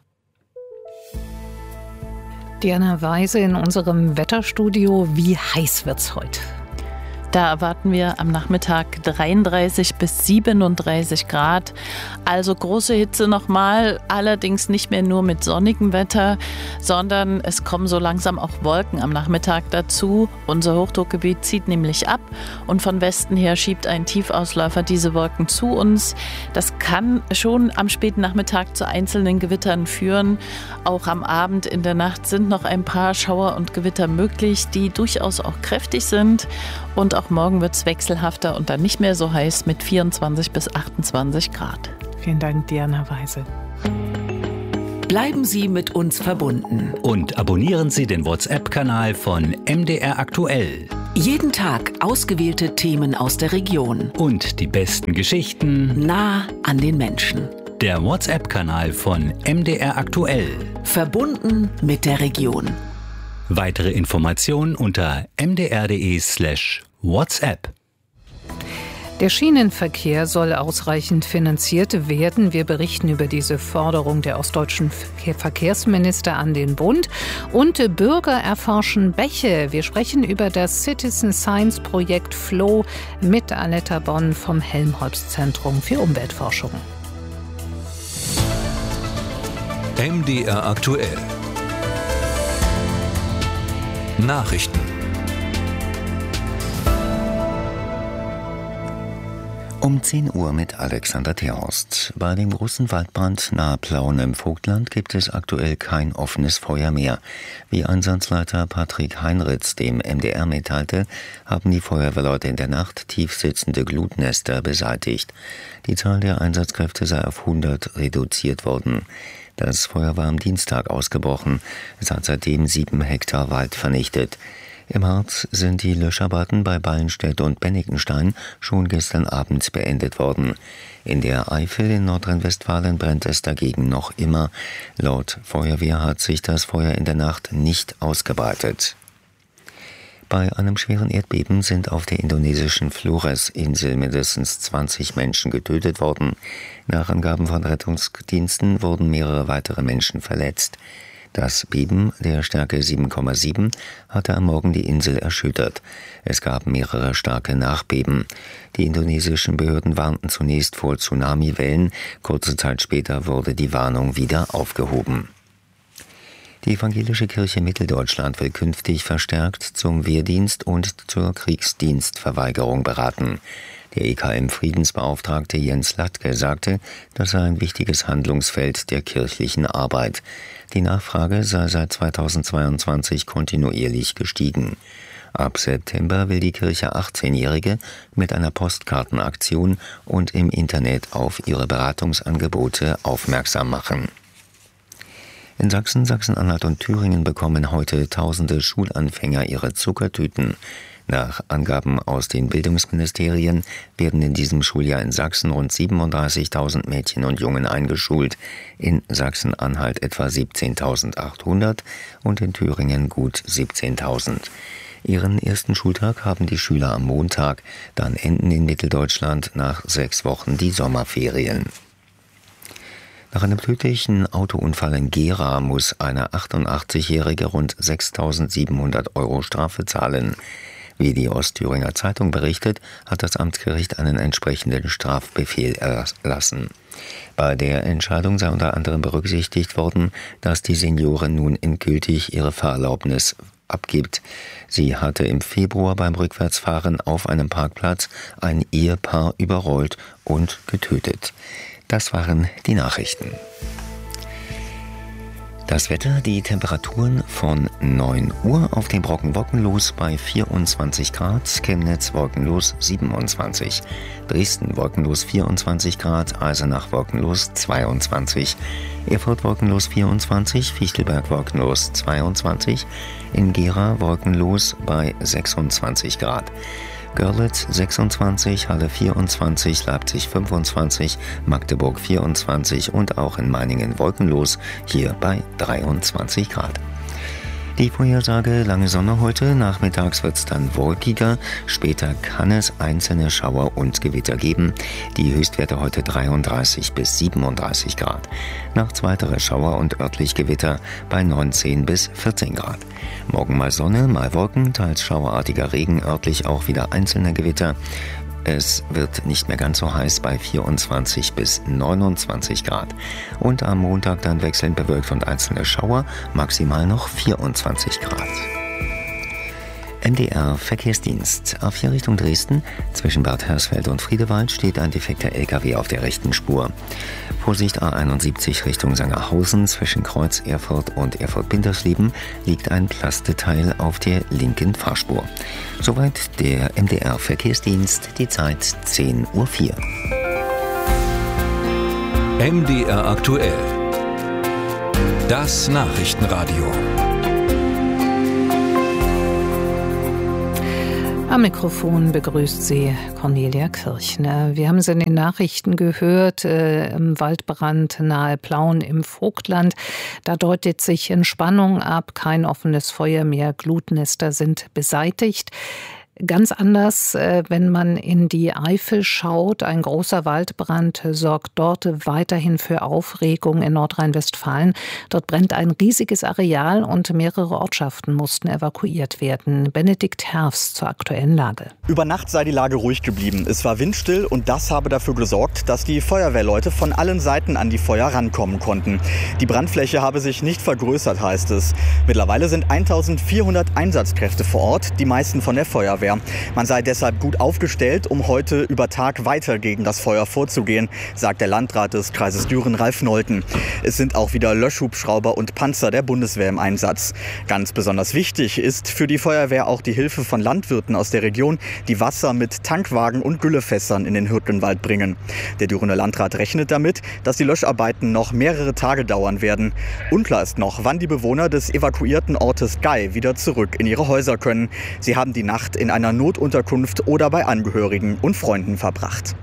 Diana Weise in unserem Wetterstudio. Wie heiß wird's heute? Da erwarten wir am Nachmittag 33 bis 37 Grad. Also große Hitze nochmal, allerdings nicht mehr nur mit sonnigem Wetter, sondern es kommen so langsam auch Wolken am Nachmittag dazu. Unser Hochdruckgebiet zieht nämlich ab und von Westen her schiebt ein Tiefausläufer diese Wolken zu uns. Das kann schon am späten Nachmittag zu einzelnen Gewittern führen. Auch am Abend in der Nacht sind noch ein paar Schauer und Gewitter möglich, die durchaus auch kräftig sind. Und auch morgen wird es wechselhafter und dann nicht mehr so heiß mit 24 bis 28 Grad. Vielen Dank, Diana Weise. Bleiben Sie mit uns verbunden. Und abonnieren Sie den WhatsApp-Kanal von MDR Aktuell. Jeden Tag ausgewählte Themen aus der Region. Und die besten Geschichten nah an den Menschen. Der WhatsApp-Kanal von MDR Aktuell. Verbunden mit der Region. Weitere Informationen unter mdr.de/WhatsApp. Der Schienenverkehr soll ausreichend finanziert werden. Wir berichten über diese Forderung der ostdeutschen Verkehrsminister an den Bund. Und Bürger erforschen Bäche. Wir sprechen über das Citizen Science Projekt FLOW mit Aletta Bonn vom Helmholtz-Zentrum für Umweltforschung. MDR Aktuell. Nachrichten. Um 10 Uhr mit Alexander Terhorst. Bei dem großen Waldbrand nahe Plauen im Vogtland gibt es aktuell kein offenes Feuer mehr. Wie Einsatzleiter Patrick Heinritz dem MDR mitteilte, haben die Feuerwehrleute in der Nacht tiefsitzende Glutnester beseitigt. Die Zahl der Einsatzkräfte sei auf 100 reduziert worden. Das Feuer war am Dienstag ausgebrochen. Es hat seitdem 7 Hektar Wald vernichtet. Im Harz sind die Löscharbeiten bei Ballenstedt und Bennikenstein schon gestern Abend beendet worden. In der Eifel in Nordrhein-Westfalen brennt es dagegen noch immer. Laut Feuerwehr hat sich das Feuer in der Nacht nicht ausgebreitet. Bei einem schweren Erdbeben sind auf der indonesischen Flores-Insel mindestens 20 Menschen getötet worden. Nach Angaben von Rettungsdiensten wurden mehrere weitere Menschen verletzt. Das Beben der Stärke 7,7 hatte am Morgen die Insel erschüttert. Es gab mehrere starke Nachbeben. Die indonesischen Behörden warnten zunächst vor Tsunamiwellen. Kurze Zeit später wurde die Warnung wieder aufgehoben. Die Evangelische Kirche Mitteldeutschland will künftig verstärkt zum Wehrdienst und zur Kriegsdienstverweigerung beraten. Der EKM-Friedensbeauftragte Jens Latke sagte, das sei ein wichtiges Handlungsfeld der kirchlichen Arbeit. Die Nachfrage sei seit 2022 kontinuierlich gestiegen. Ab September will die Kirche 18-Jährige mit einer Postkartenaktion und im Internet auf ihre Beratungsangebote aufmerksam machen. In Sachsen, Sachsen-Anhalt und Thüringen bekommen heute tausende Schulanfänger ihre Zuckertüten. Nach Angaben aus den Bildungsministerien werden in diesem Schuljahr in Sachsen rund 37.000 Mädchen und Jungen eingeschult, in Sachsen-Anhalt etwa 17.800 und in Thüringen gut 17.000. Ihren ersten Schultag haben die Schüler am Montag, dann enden in Mitteldeutschland nach 6 Wochen die Sommerferien. Nach einem tödlichen Autounfall in Gera muss eine 88-Jährige rund 6.700 € Strafe zahlen. Wie die Ostthüringer Zeitung berichtet, hat das Amtsgericht einen entsprechenden Strafbefehl erlassen. Bei der Entscheidung sei unter anderem berücksichtigt worden, dass die Seniorin nun endgültig ihre Fahrerlaubnis abgibt. Sie hatte im Februar beim Rückwärtsfahren auf einem Parkplatz ein Ehepaar überrollt und getötet. Das waren die Nachrichten. Das Wetter, die Temperaturen von 9 Uhr auf dem Brocken wolkenlos bei 24 Grad, Chemnitz wolkenlos 27, Dresden wolkenlos 24 Grad, Eisenach wolkenlos 22, Erfurt wolkenlos 24, Fichtelberg wolkenlos 22, in Gera wolkenlos bei 26 Grad. Görlitz 26, Halle 24, Leipzig 25, Magdeburg 24 und auch in Meiningen wolkenlos, hier bei 23 Grad. Die Vorhersage: lange Sonne heute, nachmittags wird es dann wolkiger, später kann es einzelne Schauer und Gewitter geben. Die Höchstwerte heute 33 bis 37 Grad. Nachts weitere Schauer und örtlich Gewitter bei 19 bis 14 Grad. Morgen mal Sonne, mal Wolken, teils schauerartiger Regen, örtlich auch wieder einzelne Gewitter. Es wird nicht mehr ganz so heiß bei 24 bis 29 Grad. Und am Montag dann wechselnd bewölkt und einzelne Schauer, maximal noch 24 Grad. MDR Verkehrsdienst. A4 Richtung Dresden. Zwischen Bad Hersfeld und Friedewald steht ein defekter LKW auf der rechten Spur. Vorsicht A71 Richtung Sangerhausen. Zwischen Kreuz Erfurt und Erfurt-Bindersleben liegt ein Plasteteil auf der linken Fahrspur. Soweit der MDR Verkehrsdienst. Die Zeit 10:04 Uhr. MDR aktuell. Das Nachrichtenradio. Am Mikrofon begrüßt Sie Cornelia Kirchner. Wir haben es in den Nachrichten gehört, im Waldbrand nahe Plauen im Vogtland. Da deutet sich Entspannung ab, kein offenes Feuer mehr, Glutnester sind beseitigt. Ganz anders, wenn man in die Eifel schaut. Ein großer Waldbrand sorgt dort weiterhin für Aufregung in Nordrhein-Westfalen. Dort brennt ein riesiges Areal und mehrere Ortschaften mussten evakuiert werden. Benedikt Herfst zur aktuellen Lage. Über Nacht sei die Lage ruhig geblieben. Es war windstill und das habe dafür gesorgt, dass die Feuerwehrleute von allen Seiten an die Feuer rankommen konnten. Die Brandfläche habe sich nicht vergrößert, heißt es. Mittlerweile sind 1400 Einsatzkräfte vor Ort, die meisten von der Feuerwehr. Man sei deshalb gut aufgestellt, um heute über Tag weiter gegen das Feuer vorzugehen, sagt der Landrat des Kreises Düren, Ralf Nolten. Es sind auch wieder Löschhubschrauber und Panzer der Bundeswehr im Einsatz. Ganz besonders wichtig ist für die Feuerwehr auch die Hilfe von Landwirten aus der Region, die Wasser mit Tankwagen und Güllefässern in den Hürtgenwald bringen. Der Dürener Landrat rechnet damit, dass die Löscharbeiten noch mehrere Tage dauern werden. Unklar ist noch, wann die Bewohner des evakuierten Ortes Gei wieder zurück in ihre Häuser können. Sie haben die Nacht in einer Notunterkunft oder bei Angehörigen und Freunden verbracht.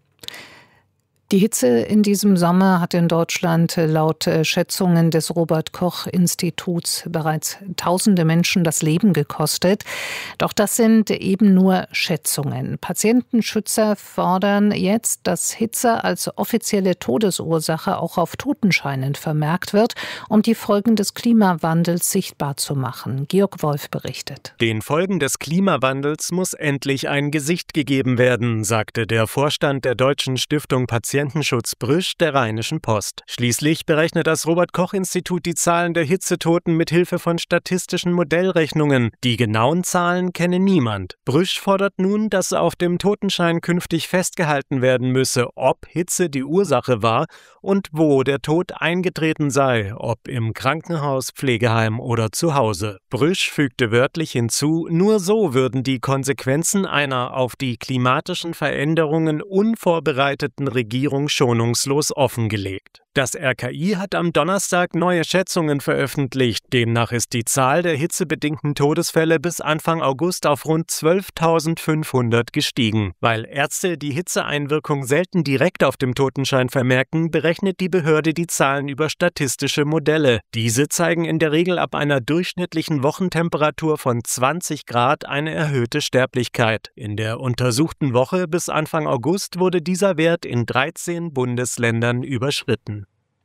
Die Hitze in diesem Sommer hat in Deutschland laut Schätzungen des Robert-Koch-Instituts bereits tausende Menschen das Leben gekostet. Doch das sind eben nur Schätzungen. Patientenschützer fordern jetzt, dass Hitze als offizielle Todesursache auch auf Totenscheinen vermerkt wird, um die Folgen des Klimawandels sichtbar zu machen. Georg Wolf berichtet. Den Folgen des Klimawandels muss endlich ein Gesicht gegeben werden, sagte der Vorstand der Deutschen Stiftung Patientenschutz Brüsch der Rheinischen Post. Schließlich berechnet das Robert-Koch-Institut die Zahlen der Hitzetoten mit Hilfe von statistischen Modellrechnungen. Die genauen Zahlen kenne niemand. Brüsch fordert nun, dass auf dem Totenschein künftig festgehalten werden müsse, ob Hitze die Ursache war und wo der Tod eingetreten sei, ob im Krankenhaus, Pflegeheim oder zu Hause. Brüsch fügte wörtlich hinzu, nur so würden die Konsequenzen einer auf die klimatischen Veränderungen unvorbereiteten Regierung schonungslos offengelegt. Das RKI hat am Donnerstag neue Schätzungen veröffentlicht. Demnach ist die Zahl der hitzebedingten Todesfälle bis Anfang August auf rund 12.500 gestiegen. Weil Ärzte die Hitzeeinwirkung selten direkt auf dem Totenschein vermerken, berechnet die Behörde die Zahlen über statistische Modelle. Diese zeigen in der Regel ab einer durchschnittlichen Wochentemperatur von 20 Grad eine erhöhte Sterblichkeit. In der untersuchten Woche bis Anfang August wurde dieser Wert in 13 Bundesländern überschritten.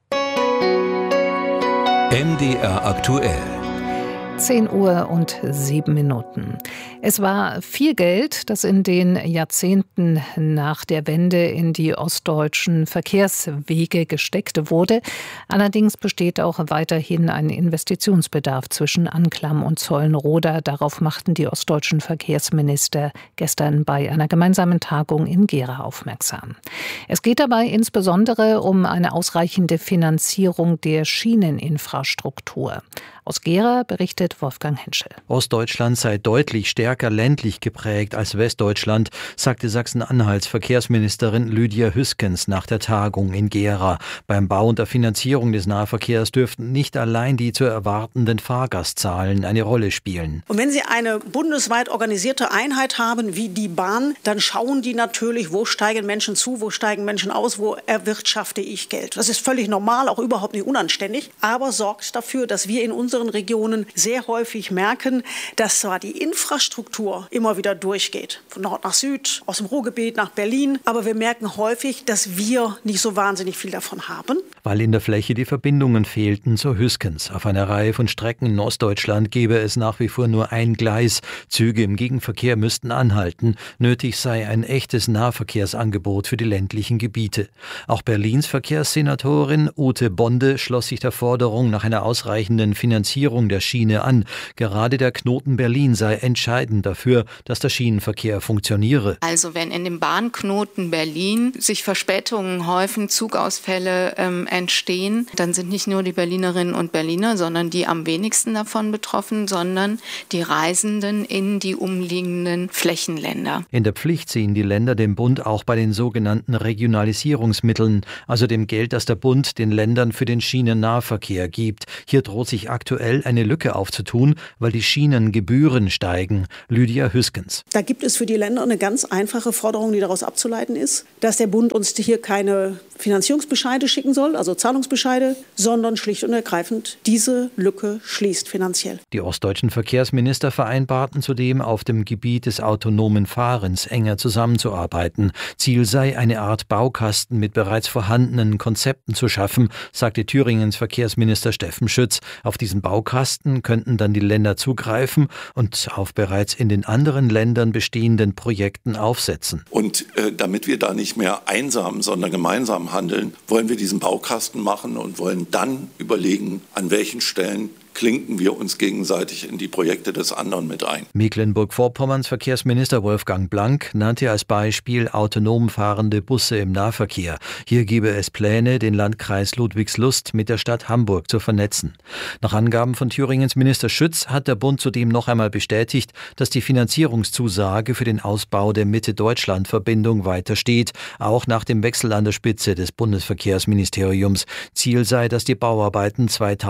MDR aktuell. 10:07 Uhr. Es war viel Geld, das in den Jahrzehnten nach der Wende in die ostdeutschen Verkehrswege gesteckt wurde. Allerdings besteht auch weiterhin ein Investitionsbedarf zwischen Anklam und Zollenroda. Darauf machten die ostdeutschen Verkehrsminister gestern bei einer gemeinsamen Tagung in Gera aufmerksam. Es geht dabei insbesondere um eine ausreichende Finanzierung der Schieneninfrastruktur. Aus Gera berichtet Wolfgang Henschel. Ostdeutschland sei deutlich stärker ländlich geprägt als Westdeutschland, sagte Sachsen-Anhalts Verkehrsministerin Lydia Hüskens nach der Tagung in Gera. Beim Bau und der Finanzierung des Nahverkehrs dürften nicht allein die zu erwartenden Fahrgastzahlen eine Rolle spielen. Und wenn Sie eine bundesweit organisierte Einheit haben wie die Bahn, dann schauen die natürlich, wo steigen Menschen zu, wo steigen Menschen aus, wo erwirtschafte ich Geld. Das ist völlig normal, auch überhaupt nicht unanständig, aber sorgt dafür, dass wir in unseren Regionen sehr häufig merken, dass zwar die Infrastruktur immer wieder durchgeht, von Nord nach Süd, aus dem Ruhrgebiet nach Berlin, aber wir merken häufig, dass wir nicht so wahnsinnig viel davon haben. Weil in der Fläche die Verbindungen fehlten, so Hüskens. Auf einer Reihe von Strecken in Ostdeutschland gäbe es nach wie vor nur ein Gleis. Züge im Gegenverkehr müssten anhalten. Nötig sei ein echtes Nahverkehrsangebot für die ländlichen Gebiete. Auch Berlins Verkehrssenatorin Ute Bonde schloss sich der Forderung nach einer ausreichenden Finanzierung der Schiene an. Gerade der Knoten Berlin sei entscheidend dafür, dass der Schienenverkehr funktioniere. Also wenn in dem Bahnknoten Berlin sich Verspätungen häufen, Zugausfälle entstehen, dann sind nicht nur die Berlinerinnen und Berliner, sondern die am wenigsten davon betroffen, sondern die Reisenden in die umliegenden Flächenländer. In der Pflicht sehen die Länder den Bund auch bei den sogenannten Regionalisierungsmitteln, also dem Geld, das der Bund den Ländern für den Schienennahverkehr gibt. Hier droht sich aktuell eine Lücke aufzutun, weil die Schienengebühren steigen. Lydia Hüskens. Da gibt es für die Länder eine ganz einfache Forderung, die daraus abzuleiten ist, dass der Bund uns hier keine Finanzierungsbescheide schicken soll, also Zahlungsbescheide, sondern schlicht und ergreifend diese Lücke schließt finanziell. Die ostdeutschen Verkehrsminister vereinbarten zudem, auf dem Gebiet des autonomen Fahrens enger zusammenzuarbeiten. Ziel sei, eine Art Baukasten mit bereits vorhandenen Konzepten zu schaffen, sagte Thüringens Verkehrsminister Steffen Schütz. Auf diesen Baukasten könnten dann die Länder zugreifen und auf bereits in den anderen Ländern bestehenden Projekten aufsetzen. Und damit wir da nicht mehr einsam, sondern gemeinsam handeln, wollen wir diesen Baukasten machen und wollen dann überlegen, an welchen Stellen klinken wir uns gegenseitig in die Projekte des anderen mit ein. Mecklenburg-Vorpommerns Verkehrsminister Wolfgang Blank nannte als Beispiel autonom fahrende Busse im Nahverkehr. Hier gebe es Pläne, den Landkreis Ludwigslust mit der Stadt Hamburg zu vernetzen. Nach Angaben von Thüringens Minister Schütz hat der Bund zudem noch einmal bestätigt, dass die Finanzierungszusage für den Ausbau der Mitte-Deutschland-Verbindung weiter steht, auch nach dem Wechsel an der Spitze des Bundesverkehrsministeriums. Ziel sei, dass die Bauarbeiten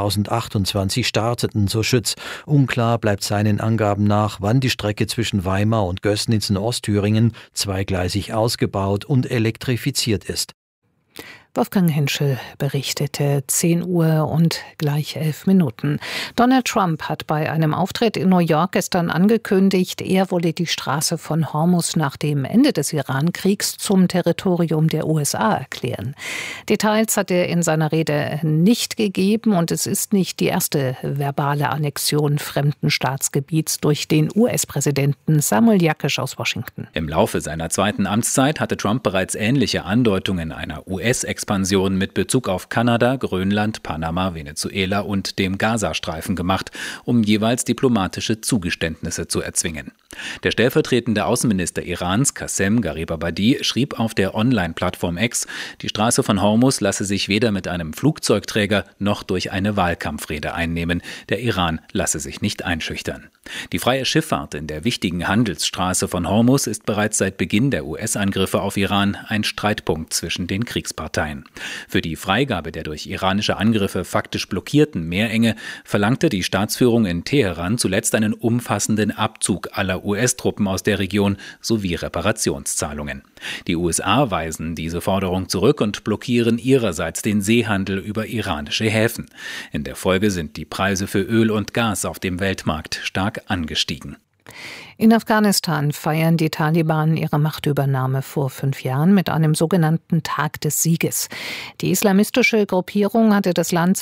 2028 starteten, so Schütz. Unklar bleibt seinen Angaben nach, wann die Strecke zwischen Weimar und Gößnitz in Ostthüringen zweigleisig ausgebaut und elektrifiziert ist. Wolfgang Henschel berichtete, 10 Uhr und gleich 11 Minuten. Donald Trump hat bei einem Auftritt in New York gestern angekündigt, er wolle die Straße von Hormuz nach dem Ende des Iran-Kriegs zum Territorium der USA erklären. Details hat er in seiner Rede nicht gegeben und es ist nicht die erste verbale Annexion fremden Staatsgebiets durch den US-Präsidenten. Samuel Jakisch aus Washington. Im Laufe seiner zweiten Amtszeit hatte Trump bereits ähnliche Andeutungen einer US-Expansion mit Bezug auf Kanada, Grönland, Panama, Venezuela und dem Gazastreifen gemacht, um jeweils diplomatische Zugeständnisse zu erzwingen. Der stellvertretende Außenminister Irans, Qassem Garibabadi, schrieb auf der Online-Plattform X, die Straße von Hormuz lasse sich weder mit einem Flugzeugträger noch durch eine Wahlkampfrede einnehmen. Der Iran lasse sich nicht einschüchtern. Die freie Schifffahrt in der wichtigen Handelsstraße von Hormuz ist bereits seit Beginn der US-Angriffe auf Iran ein Streitpunkt zwischen den Kriegsparteien. Für die Freigabe der durch iranische Angriffe faktisch blockierten Meerenge verlangte die Staatsführung in Teheran zuletzt einen umfassenden Abzug aller US-Truppen aus der Region sowie Reparationszahlungen. Die USA weisen diese Forderung zurück und blockieren ihrerseits den Seehandel über iranische Häfen. In der Folge sind die Preise für Öl und Gas auf dem Weltmarkt stark angestiegen. In Afghanistan feiern die Taliban ihre Machtübernahme vor 5 Jahren mit einem sogenannten Tag des Sieges. Die islamistische Gruppierung hatte das Land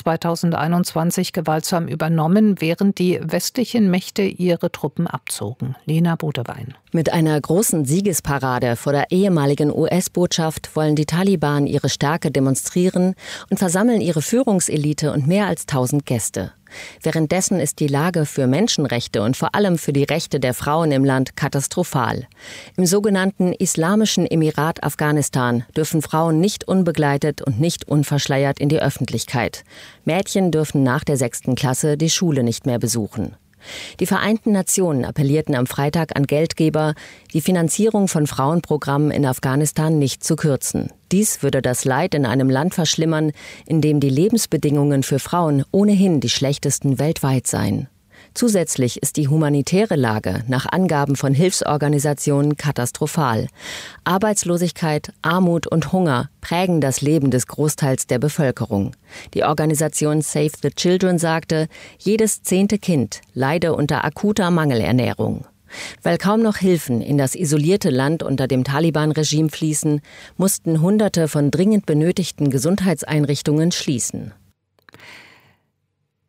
2021 gewaltsam übernommen, während die westlichen Mächte ihre Truppen abzogen. Lena Bodewein. Mit einer großen Siegesparade vor der ehemaligen US-Botschaft wollen die Taliban ihre Stärke demonstrieren und versammeln ihre Führungselite und mehr als 1000 Gäste. Währenddessen ist die Lage für Menschenrechte und vor allem für die Rechte der Frauen im Land katastrophal. Im sogenannten Islamischen Emirat Afghanistan dürfen Frauen nicht unbegleitet und nicht unverschleiert in die Öffentlichkeit. Mädchen dürfen nach der 6. Klasse die Schule nicht mehr besuchen. Die Vereinten Nationen appellierten am Freitag an Geldgeber, die Finanzierung von Frauenprogrammen in Afghanistan nicht zu kürzen. Dies würde das Leid in einem Land verschlimmern, in dem die Lebensbedingungen für Frauen ohnehin die schlechtesten weltweit seien. Zusätzlich ist die humanitäre Lage nach Angaben von Hilfsorganisationen katastrophal. Arbeitslosigkeit, Armut und Hunger prägen das Leben des Großteils der Bevölkerung. Die Organisation Save the Children sagte, jedes 10. Kind leide unter akuter Mangelernährung. Weil kaum noch Hilfen in das isolierte Land unter dem Taliban-Regime fließen, mussten Hunderte von dringend benötigten Gesundheitseinrichtungen schließen.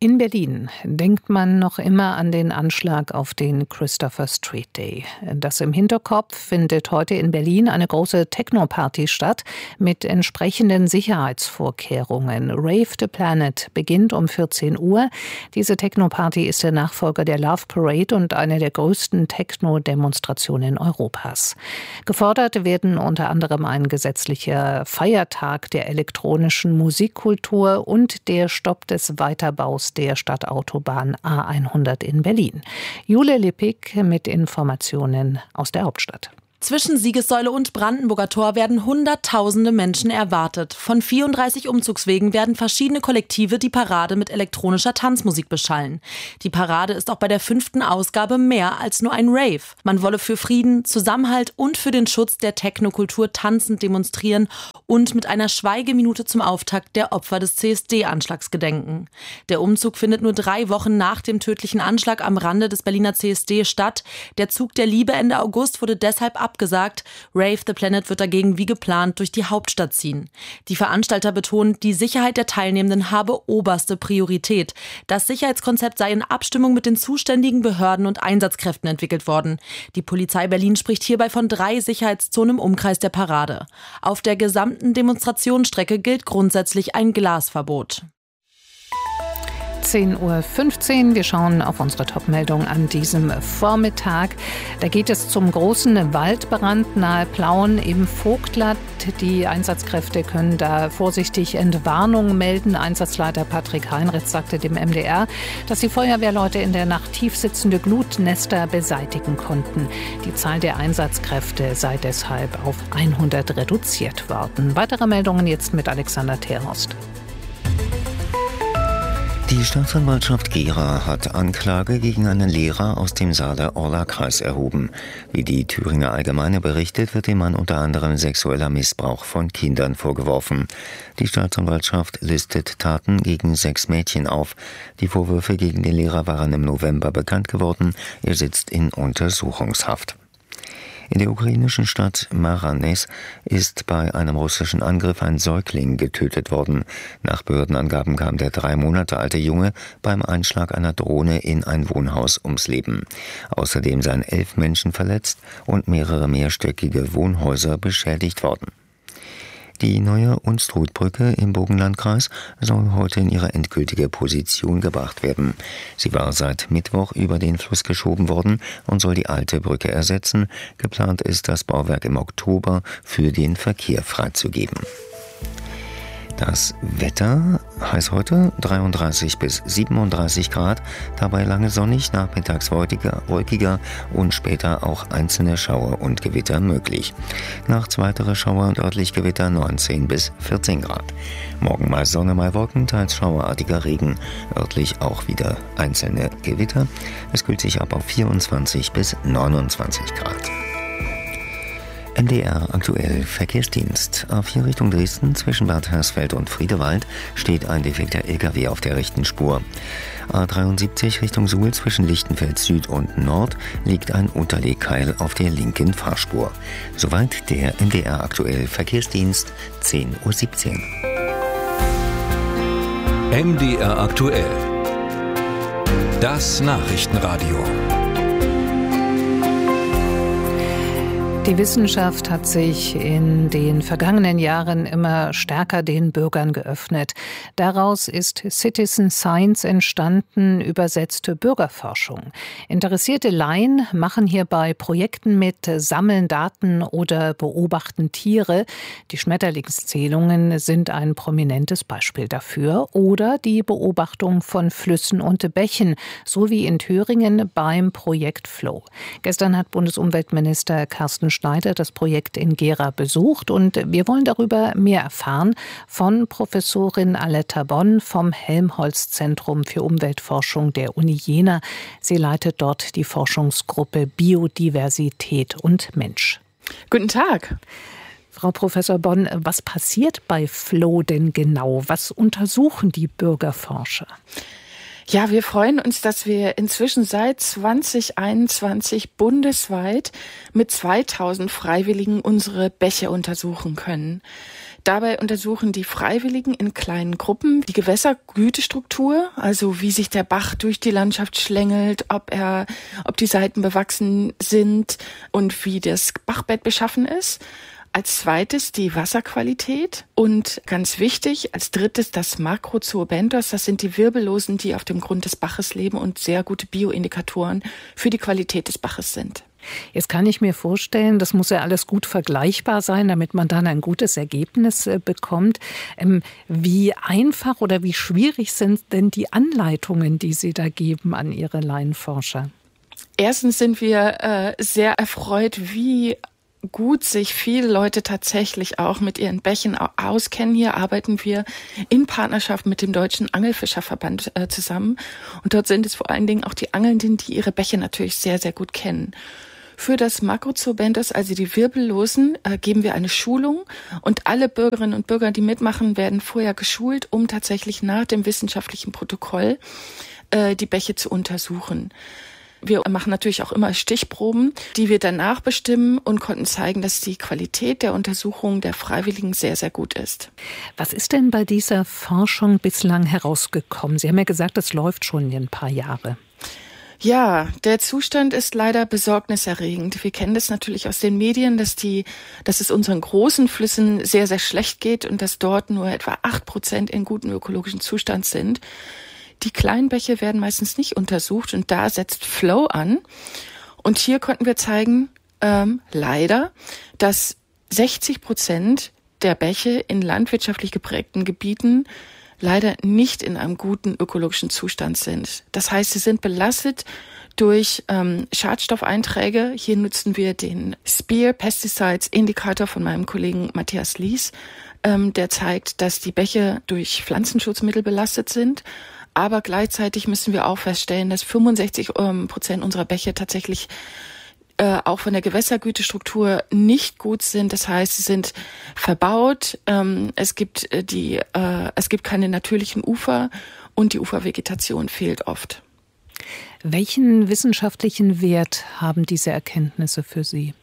In Berlin denkt man noch immer an den Anschlag auf den Christopher Street Day. Das im Hinterkopf findet heute in Berlin eine große Techno-Party statt mit entsprechenden Sicherheitsvorkehrungen. Rave the Planet beginnt um 14 Uhr. Diese Techno-Party ist der Nachfolger der Love Parade und eine der größten Techno-Demonstrationen Europas. Gefordert werden unter anderem ein gesetzlicher Feiertag der elektronischen Musikkultur und der Stopp des Weiterbaus der Stadtautobahn A100 in Berlin. Jule Lippig mit Informationen aus der Hauptstadt. Zwischen Siegessäule und Brandenburger Tor werden Hunderttausende Menschen erwartet. Von 34 Umzugswegen werden verschiedene Kollektive die Parade mit elektronischer Tanzmusik beschallen. Die Parade ist auch bei der 5. Ausgabe mehr als nur ein Rave. Man wolle für Frieden, Zusammenhalt und für den Schutz der Technokultur tanzend demonstrieren und mit einer Schweigeminute zum Auftakt der Opfer des CSD-Anschlags gedenken. Der Umzug findet nur 3 Wochen nach dem tödlichen Anschlag am Rande des Berliner CSD statt. Der Zug der Liebe Ende August wurde deshalb abgesagt. Rave the Planet wird dagegen wie geplant durch die Hauptstadt ziehen. Die Veranstalter betonen, die Sicherheit der Teilnehmenden habe oberste Priorität. Das Sicherheitskonzept sei in Abstimmung mit den zuständigen Behörden und Einsatzkräften entwickelt worden. Die Polizei Berlin spricht hierbei von 3 Sicherheitszonen im Umkreis der Parade. Auf der gesamten Demonstrationsstrecke gilt grundsätzlich ein Glasverbot. 10:15 Uhr. Wir schauen auf unsere Top-Meldung an diesem Vormittag. Da geht es zum großen Waldbrand nahe Plauen im Vogtland. Die Einsatzkräfte können da vorsichtig Entwarnung melden. Einsatzleiter Patrick Heinrichs sagte dem MDR, dass die Feuerwehrleute in der Nacht tief sitzende Glutnester beseitigen konnten. Die Zahl der Einsatzkräfte sei deshalb auf 100 reduziert worden. Weitere Meldungen jetzt mit Alexander Terhorst. Die Staatsanwaltschaft Gera hat Anklage gegen einen Lehrer aus dem Saale-Orla-Kreis erhoben. Wie die Thüringer Allgemeine berichtet, wird dem Mann unter anderem sexueller Missbrauch von Kindern vorgeworfen. Die Staatsanwaltschaft listet Taten gegen 6 Mädchen auf. Die Vorwürfe gegen den Lehrer waren im November bekannt geworden. Er sitzt in Untersuchungshaft. In der ukrainischen Stadt Maranes ist bei einem russischen Angriff ein Säugling getötet worden. Nach Behördenangaben kam der 3 Monate alte Junge beim Einschlag einer Drohne in ein Wohnhaus ums Leben. Außerdem seien 11 Menschen verletzt und mehrere mehrstöckige Wohnhäuser beschädigt worden. Die neue Unstrutbrücke im Burgenlandkreis soll heute in ihre endgültige Position gebracht werden. Sie war seit Mittwoch über den Fluss geschoben worden und soll die alte Brücke ersetzen. Geplant ist, das Bauwerk im Oktober für den Verkehr freizugeben. Das Wetter heißt heute 33 bis 37 Grad, dabei lange sonnig, nachmittags wolkiger und später auch einzelne Schauer und Gewitter möglich. Nachts weitere Schauer und örtlich Gewitter 19 bis 14 Grad. Morgen mal Sonne, mal Wolken, teils schauerartiger Regen, örtlich auch wieder einzelne Gewitter. Es kühlt sich ab auf 24 bis 29 Grad. MDR aktuell Verkehrsdienst. A4 Richtung Dresden zwischen Bad Hersfeld und Friedewald steht ein defekter LKW auf der rechten Spur. A73 Richtung Suhl zwischen Lichtenfeld Süd und Nord liegt ein Unterlegkeil auf der linken Fahrspur. Soweit der MDR aktuell Verkehrsdienst, 10:17 Uhr. MDR aktuell. Das Nachrichtenradio. Die Wissenschaft hat sich in den vergangenen Jahren immer stärker den Bürgern geöffnet. Daraus ist Citizen Science entstanden, übersetzte Bürgerforschung. Interessierte Laien machen hierbei Projekten mit, sammeln Daten oder beobachten Tiere. Die Schmetterlingszählungen sind ein prominentes Beispiel dafür. Oder die Beobachtung von Flüssen und Bächen, so wie in Thüringen beim Projekt Flow. Gestern hat Bundesumweltminister Carsten Schneider das Projekt in Gera besucht und wir wollen darüber mehr erfahren von Professorin Aletta Bonn vom Helmholtz-Zentrum für Umweltforschung der Uni Jena. Sie leitet dort die Forschungsgruppe Biodiversität und Mensch. Guten Tag. Frau Professor Bonn, was passiert bei Flow denn genau? Was untersuchen die Bürgerforscher? Ja, wir freuen uns, dass wir inzwischen seit 2021 bundesweit mit 2000 Freiwilligen unsere Bäche untersuchen können. Dabei untersuchen die Freiwilligen in kleinen Gruppen die Gewässergütestruktur, also wie sich der Bach durch die Landschaft schlängelt, ob die Seiten bewachsen sind und wie das Bachbett beschaffen ist. Als zweites die Wasserqualität und ganz wichtig, als drittes das Makrozoobentos. Das sind die Wirbellosen, die auf dem Grund des Baches leben und sehr gute Bioindikatoren für die Qualität des Baches sind. Jetzt kann ich mir vorstellen, das muss ja alles gut vergleichbar sein, damit man dann ein gutes Ergebnis bekommt. Wie einfach oder wie schwierig sind denn die Anleitungen, die Sie da geben an Ihre Laienforscher? Erstens sind wir sehr erfreut, wie gut sich viele Leute tatsächlich auch mit ihren Bächen auskennen. Hier arbeiten wir in Partnerschaft mit dem Deutschen Angelfischerverband zusammen. Und dort sind es vor allen Dingen auch die Angelnden, die ihre Bäche natürlich sehr, sehr gut kennen. Für das Makrozoobentos, also die Wirbellosen, geben wir eine Schulung und alle Bürgerinnen und Bürger, die mitmachen, werden vorher geschult, um tatsächlich nach dem wissenschaftlichen Protokoll die Bäche zu untersuchen. Wir machen natürlich auch immer Stichproben, die wir danach bestimmen und konnten zeigen, dass die Qualität der Untersuchung der Freiwilligen sehr, sehr gut ist. Was ist denn bei dieser Forschung bislang herausgekommen? Sie haben ja gesagt, das läuft schon ein paar Jahre. Ja, der Zustand ist leider besorgniserregend. Wir kennen das natürlich aus den Medien, dass es unseren großen Flüssen sehr, sehr schlecht geht und dass dort nur etwa 8% in gutem ökologischen Zustand sind. Die kleinen Bäche werden meistens nicht untersucht und da setzt Flow an. Und hier konnten wir zeigen, leider, dass 60% der Bäche in landwirtschaftlich geprägten Gebieten leider nicht in einem guten ökologischen Zustand sind. Das heißt, sie sind belastet durch Schadstoffeinträge. Hier nutzen wir den SPEAR Pesticides Indikator von meinem Kollegen Matthias Lies, der zeigt, dass die Bäche durch Pflanzenschutzmittel belastet sind. Aber gleichzeitig müssen wir auch feststellen, dass 65% unserer Bäche tatsächlich auch von der Gewässergütestruktur nicht gut sind. Das heißt, sie sind verbaut. Es gibt keine natürlichen Ufer und die Ufervegetation fehlt oft. Welchen wissenschaftlichen Wert haben diese Erkenntnisse für Sie?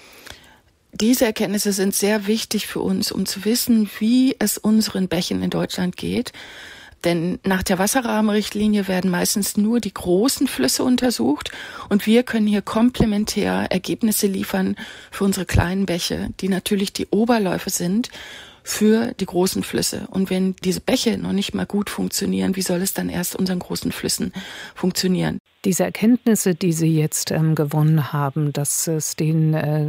Diese Erkenntnisse sind sehr wichtig für uns, um zu wissen, wie es unseren Bächen in Deutschland geht. Denn nach der Wasserrahmenrichtlinie werden meistens nur die großen Flüsse untersucht und wir können hier komplementär Ergebnisse liefern für unsere kleinen Bäche, die natürlich die Oberläufe sind für die großen Flüsse. Und wenn diese Bäche noch nicht mal gut funktionieren, wie soll es dann erst unseren großen Flüssen funktionieren? Diese Erkenntnisse, die Sie jetzt gewonnen haben, dass es den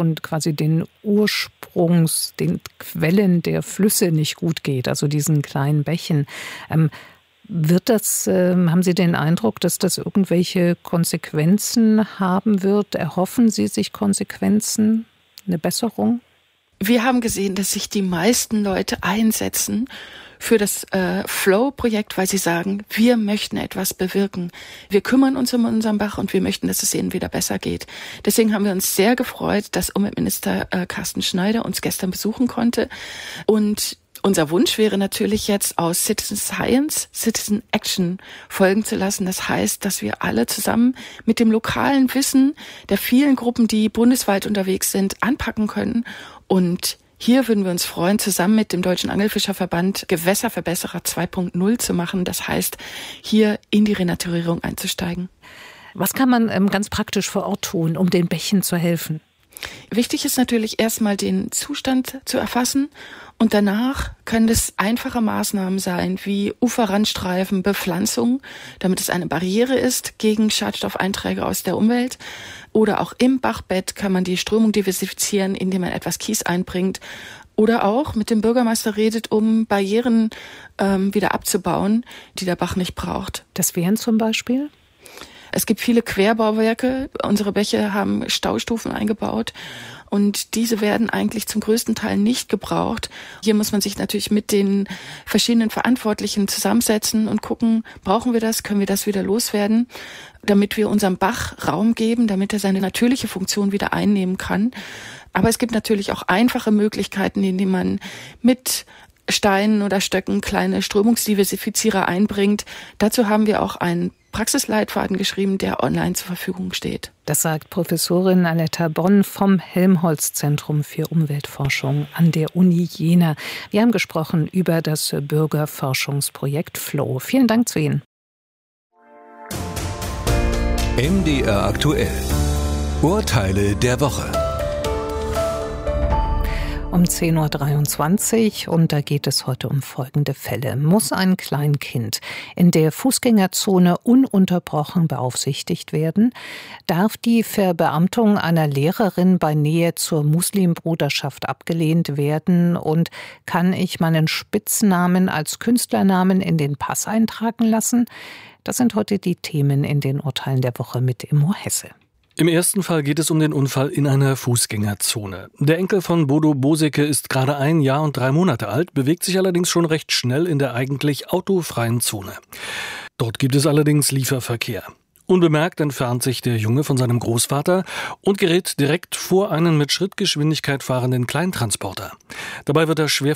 Quellen der Flüsse nicht gut geht, also diesen kleinen Bächen, haben Sie den Eindruck, dass das irgendwelche Konsequenzen haben wird? Erhoffen Sie sich Konsequenzen, eine Besserung? Wir haben gesehen, dass sich die meisten Leute einsetzen für das Flow-Projekt, weil sie sagen, wir möchten etwas bewirken. Wir kümmern uns um unseren Bach und wir möchten, dass es ihnen wieder besser geht. Deswegen haben wir uns sehr gefreut, dass Umweltminister Carsten Schneider uns gestern besuchen konnte. Und unser Wunsch wäre natürlich jetzt aus Citizen Science, Citizen Action folgen zu lassen. Das heißt, dass wir alle zusammen mit dem lokalen Wissen der vielen Gruppen, die bundesweit unterwegs sind, anpacken können. Und hier würden wir uns freuen, zusammen mit dem Deutschen Angelfischerverband Gewässerverbesserer 2.0 zu machen. Das heißt, hier in die Renaturierung einzusteigen. Was kann man ganz praktisch vor Ort tun, um den Bächen zu helfen? Wichtig ist natürlich erstmal den Zustand zu erfassen und danach können es einfache Maßnahmen sein wie Uferrandstreifen, Bepflanzung, damit es eine Barriere ist gegen Schadstoffeinträge aus der Umwelt. Oder auch im Bachbett kann man die Strömung diversifizieren, indem man etwas Kies einbringt. Oder auch mit dem Bürgermeister redet, um Barrieren wieder abzubauen, die der Bach nicht braucht. Das wären zum Beispiel? Es gibt viele Querbauwerke. Unsere Bäche haben Staustufen eingebaut und diese werden eigentlich zum größten Teil nicht gebraucht. Hier muss man sich natürlich mit den verschiedenen Verantwortlichen zusammensetzen und gucken, brauchen wir das, können wir das wieder loswerden, damit wir unserem Bach Raum geben, damit er seine natürliche Funktion wieder einnehmen kann. Aber es gibt natürlich auch einfache Möglichkeiten, indem man mit Steinen oder Stöcken kleine Strömungsdiversifizierer einbringt. Dazu haben wir auch ein Praxisleitfaden geschrieben, der online zur Verfügung steht. Das sagt Professorin Aletta Bonn vom Helmholtz-Zentrum für Umweltforschung an der Uni Jena. Wir haben gesprochen über das Bürgerforschungsprojekt FLOW. Vielen Dank zu Ihnen. MDR aktuell. Urteile der Woche. Um 10.23 Uhr und da geht es heute um folgende Fälle. Muss ein Kleinkind in der Fußgängerzone ununterbrochen beaufsichtigt werden? Darf die Verbeamtung einer Lehrerin bei Nähe zur Muslimbruderschaft abgelehnt werden? Und kann ich meinen Spitznamen als Künstlernamen in den Pass eintragen lassen? Das sind heute die Themen in den Urteilen der Woche mit Immo Hesse. Im ersten Fall geht es um den Unfall in einer Fußgängerzone. Der Enkel von Bodo Boseke ist gerade 1 Jahr und 3 Monate alt, bewegt sich allerdings schon recht schnell in der eigentlich autofreien Zone. Dort gibt es allerdings Lieferverkehr. Unbemerkt entfernt sich der Junge von seinem Großvater und gerät direkt vor einen mit Schrittgeschwindigkeit fahrenden Kleintransporter. Dabei wird er schwer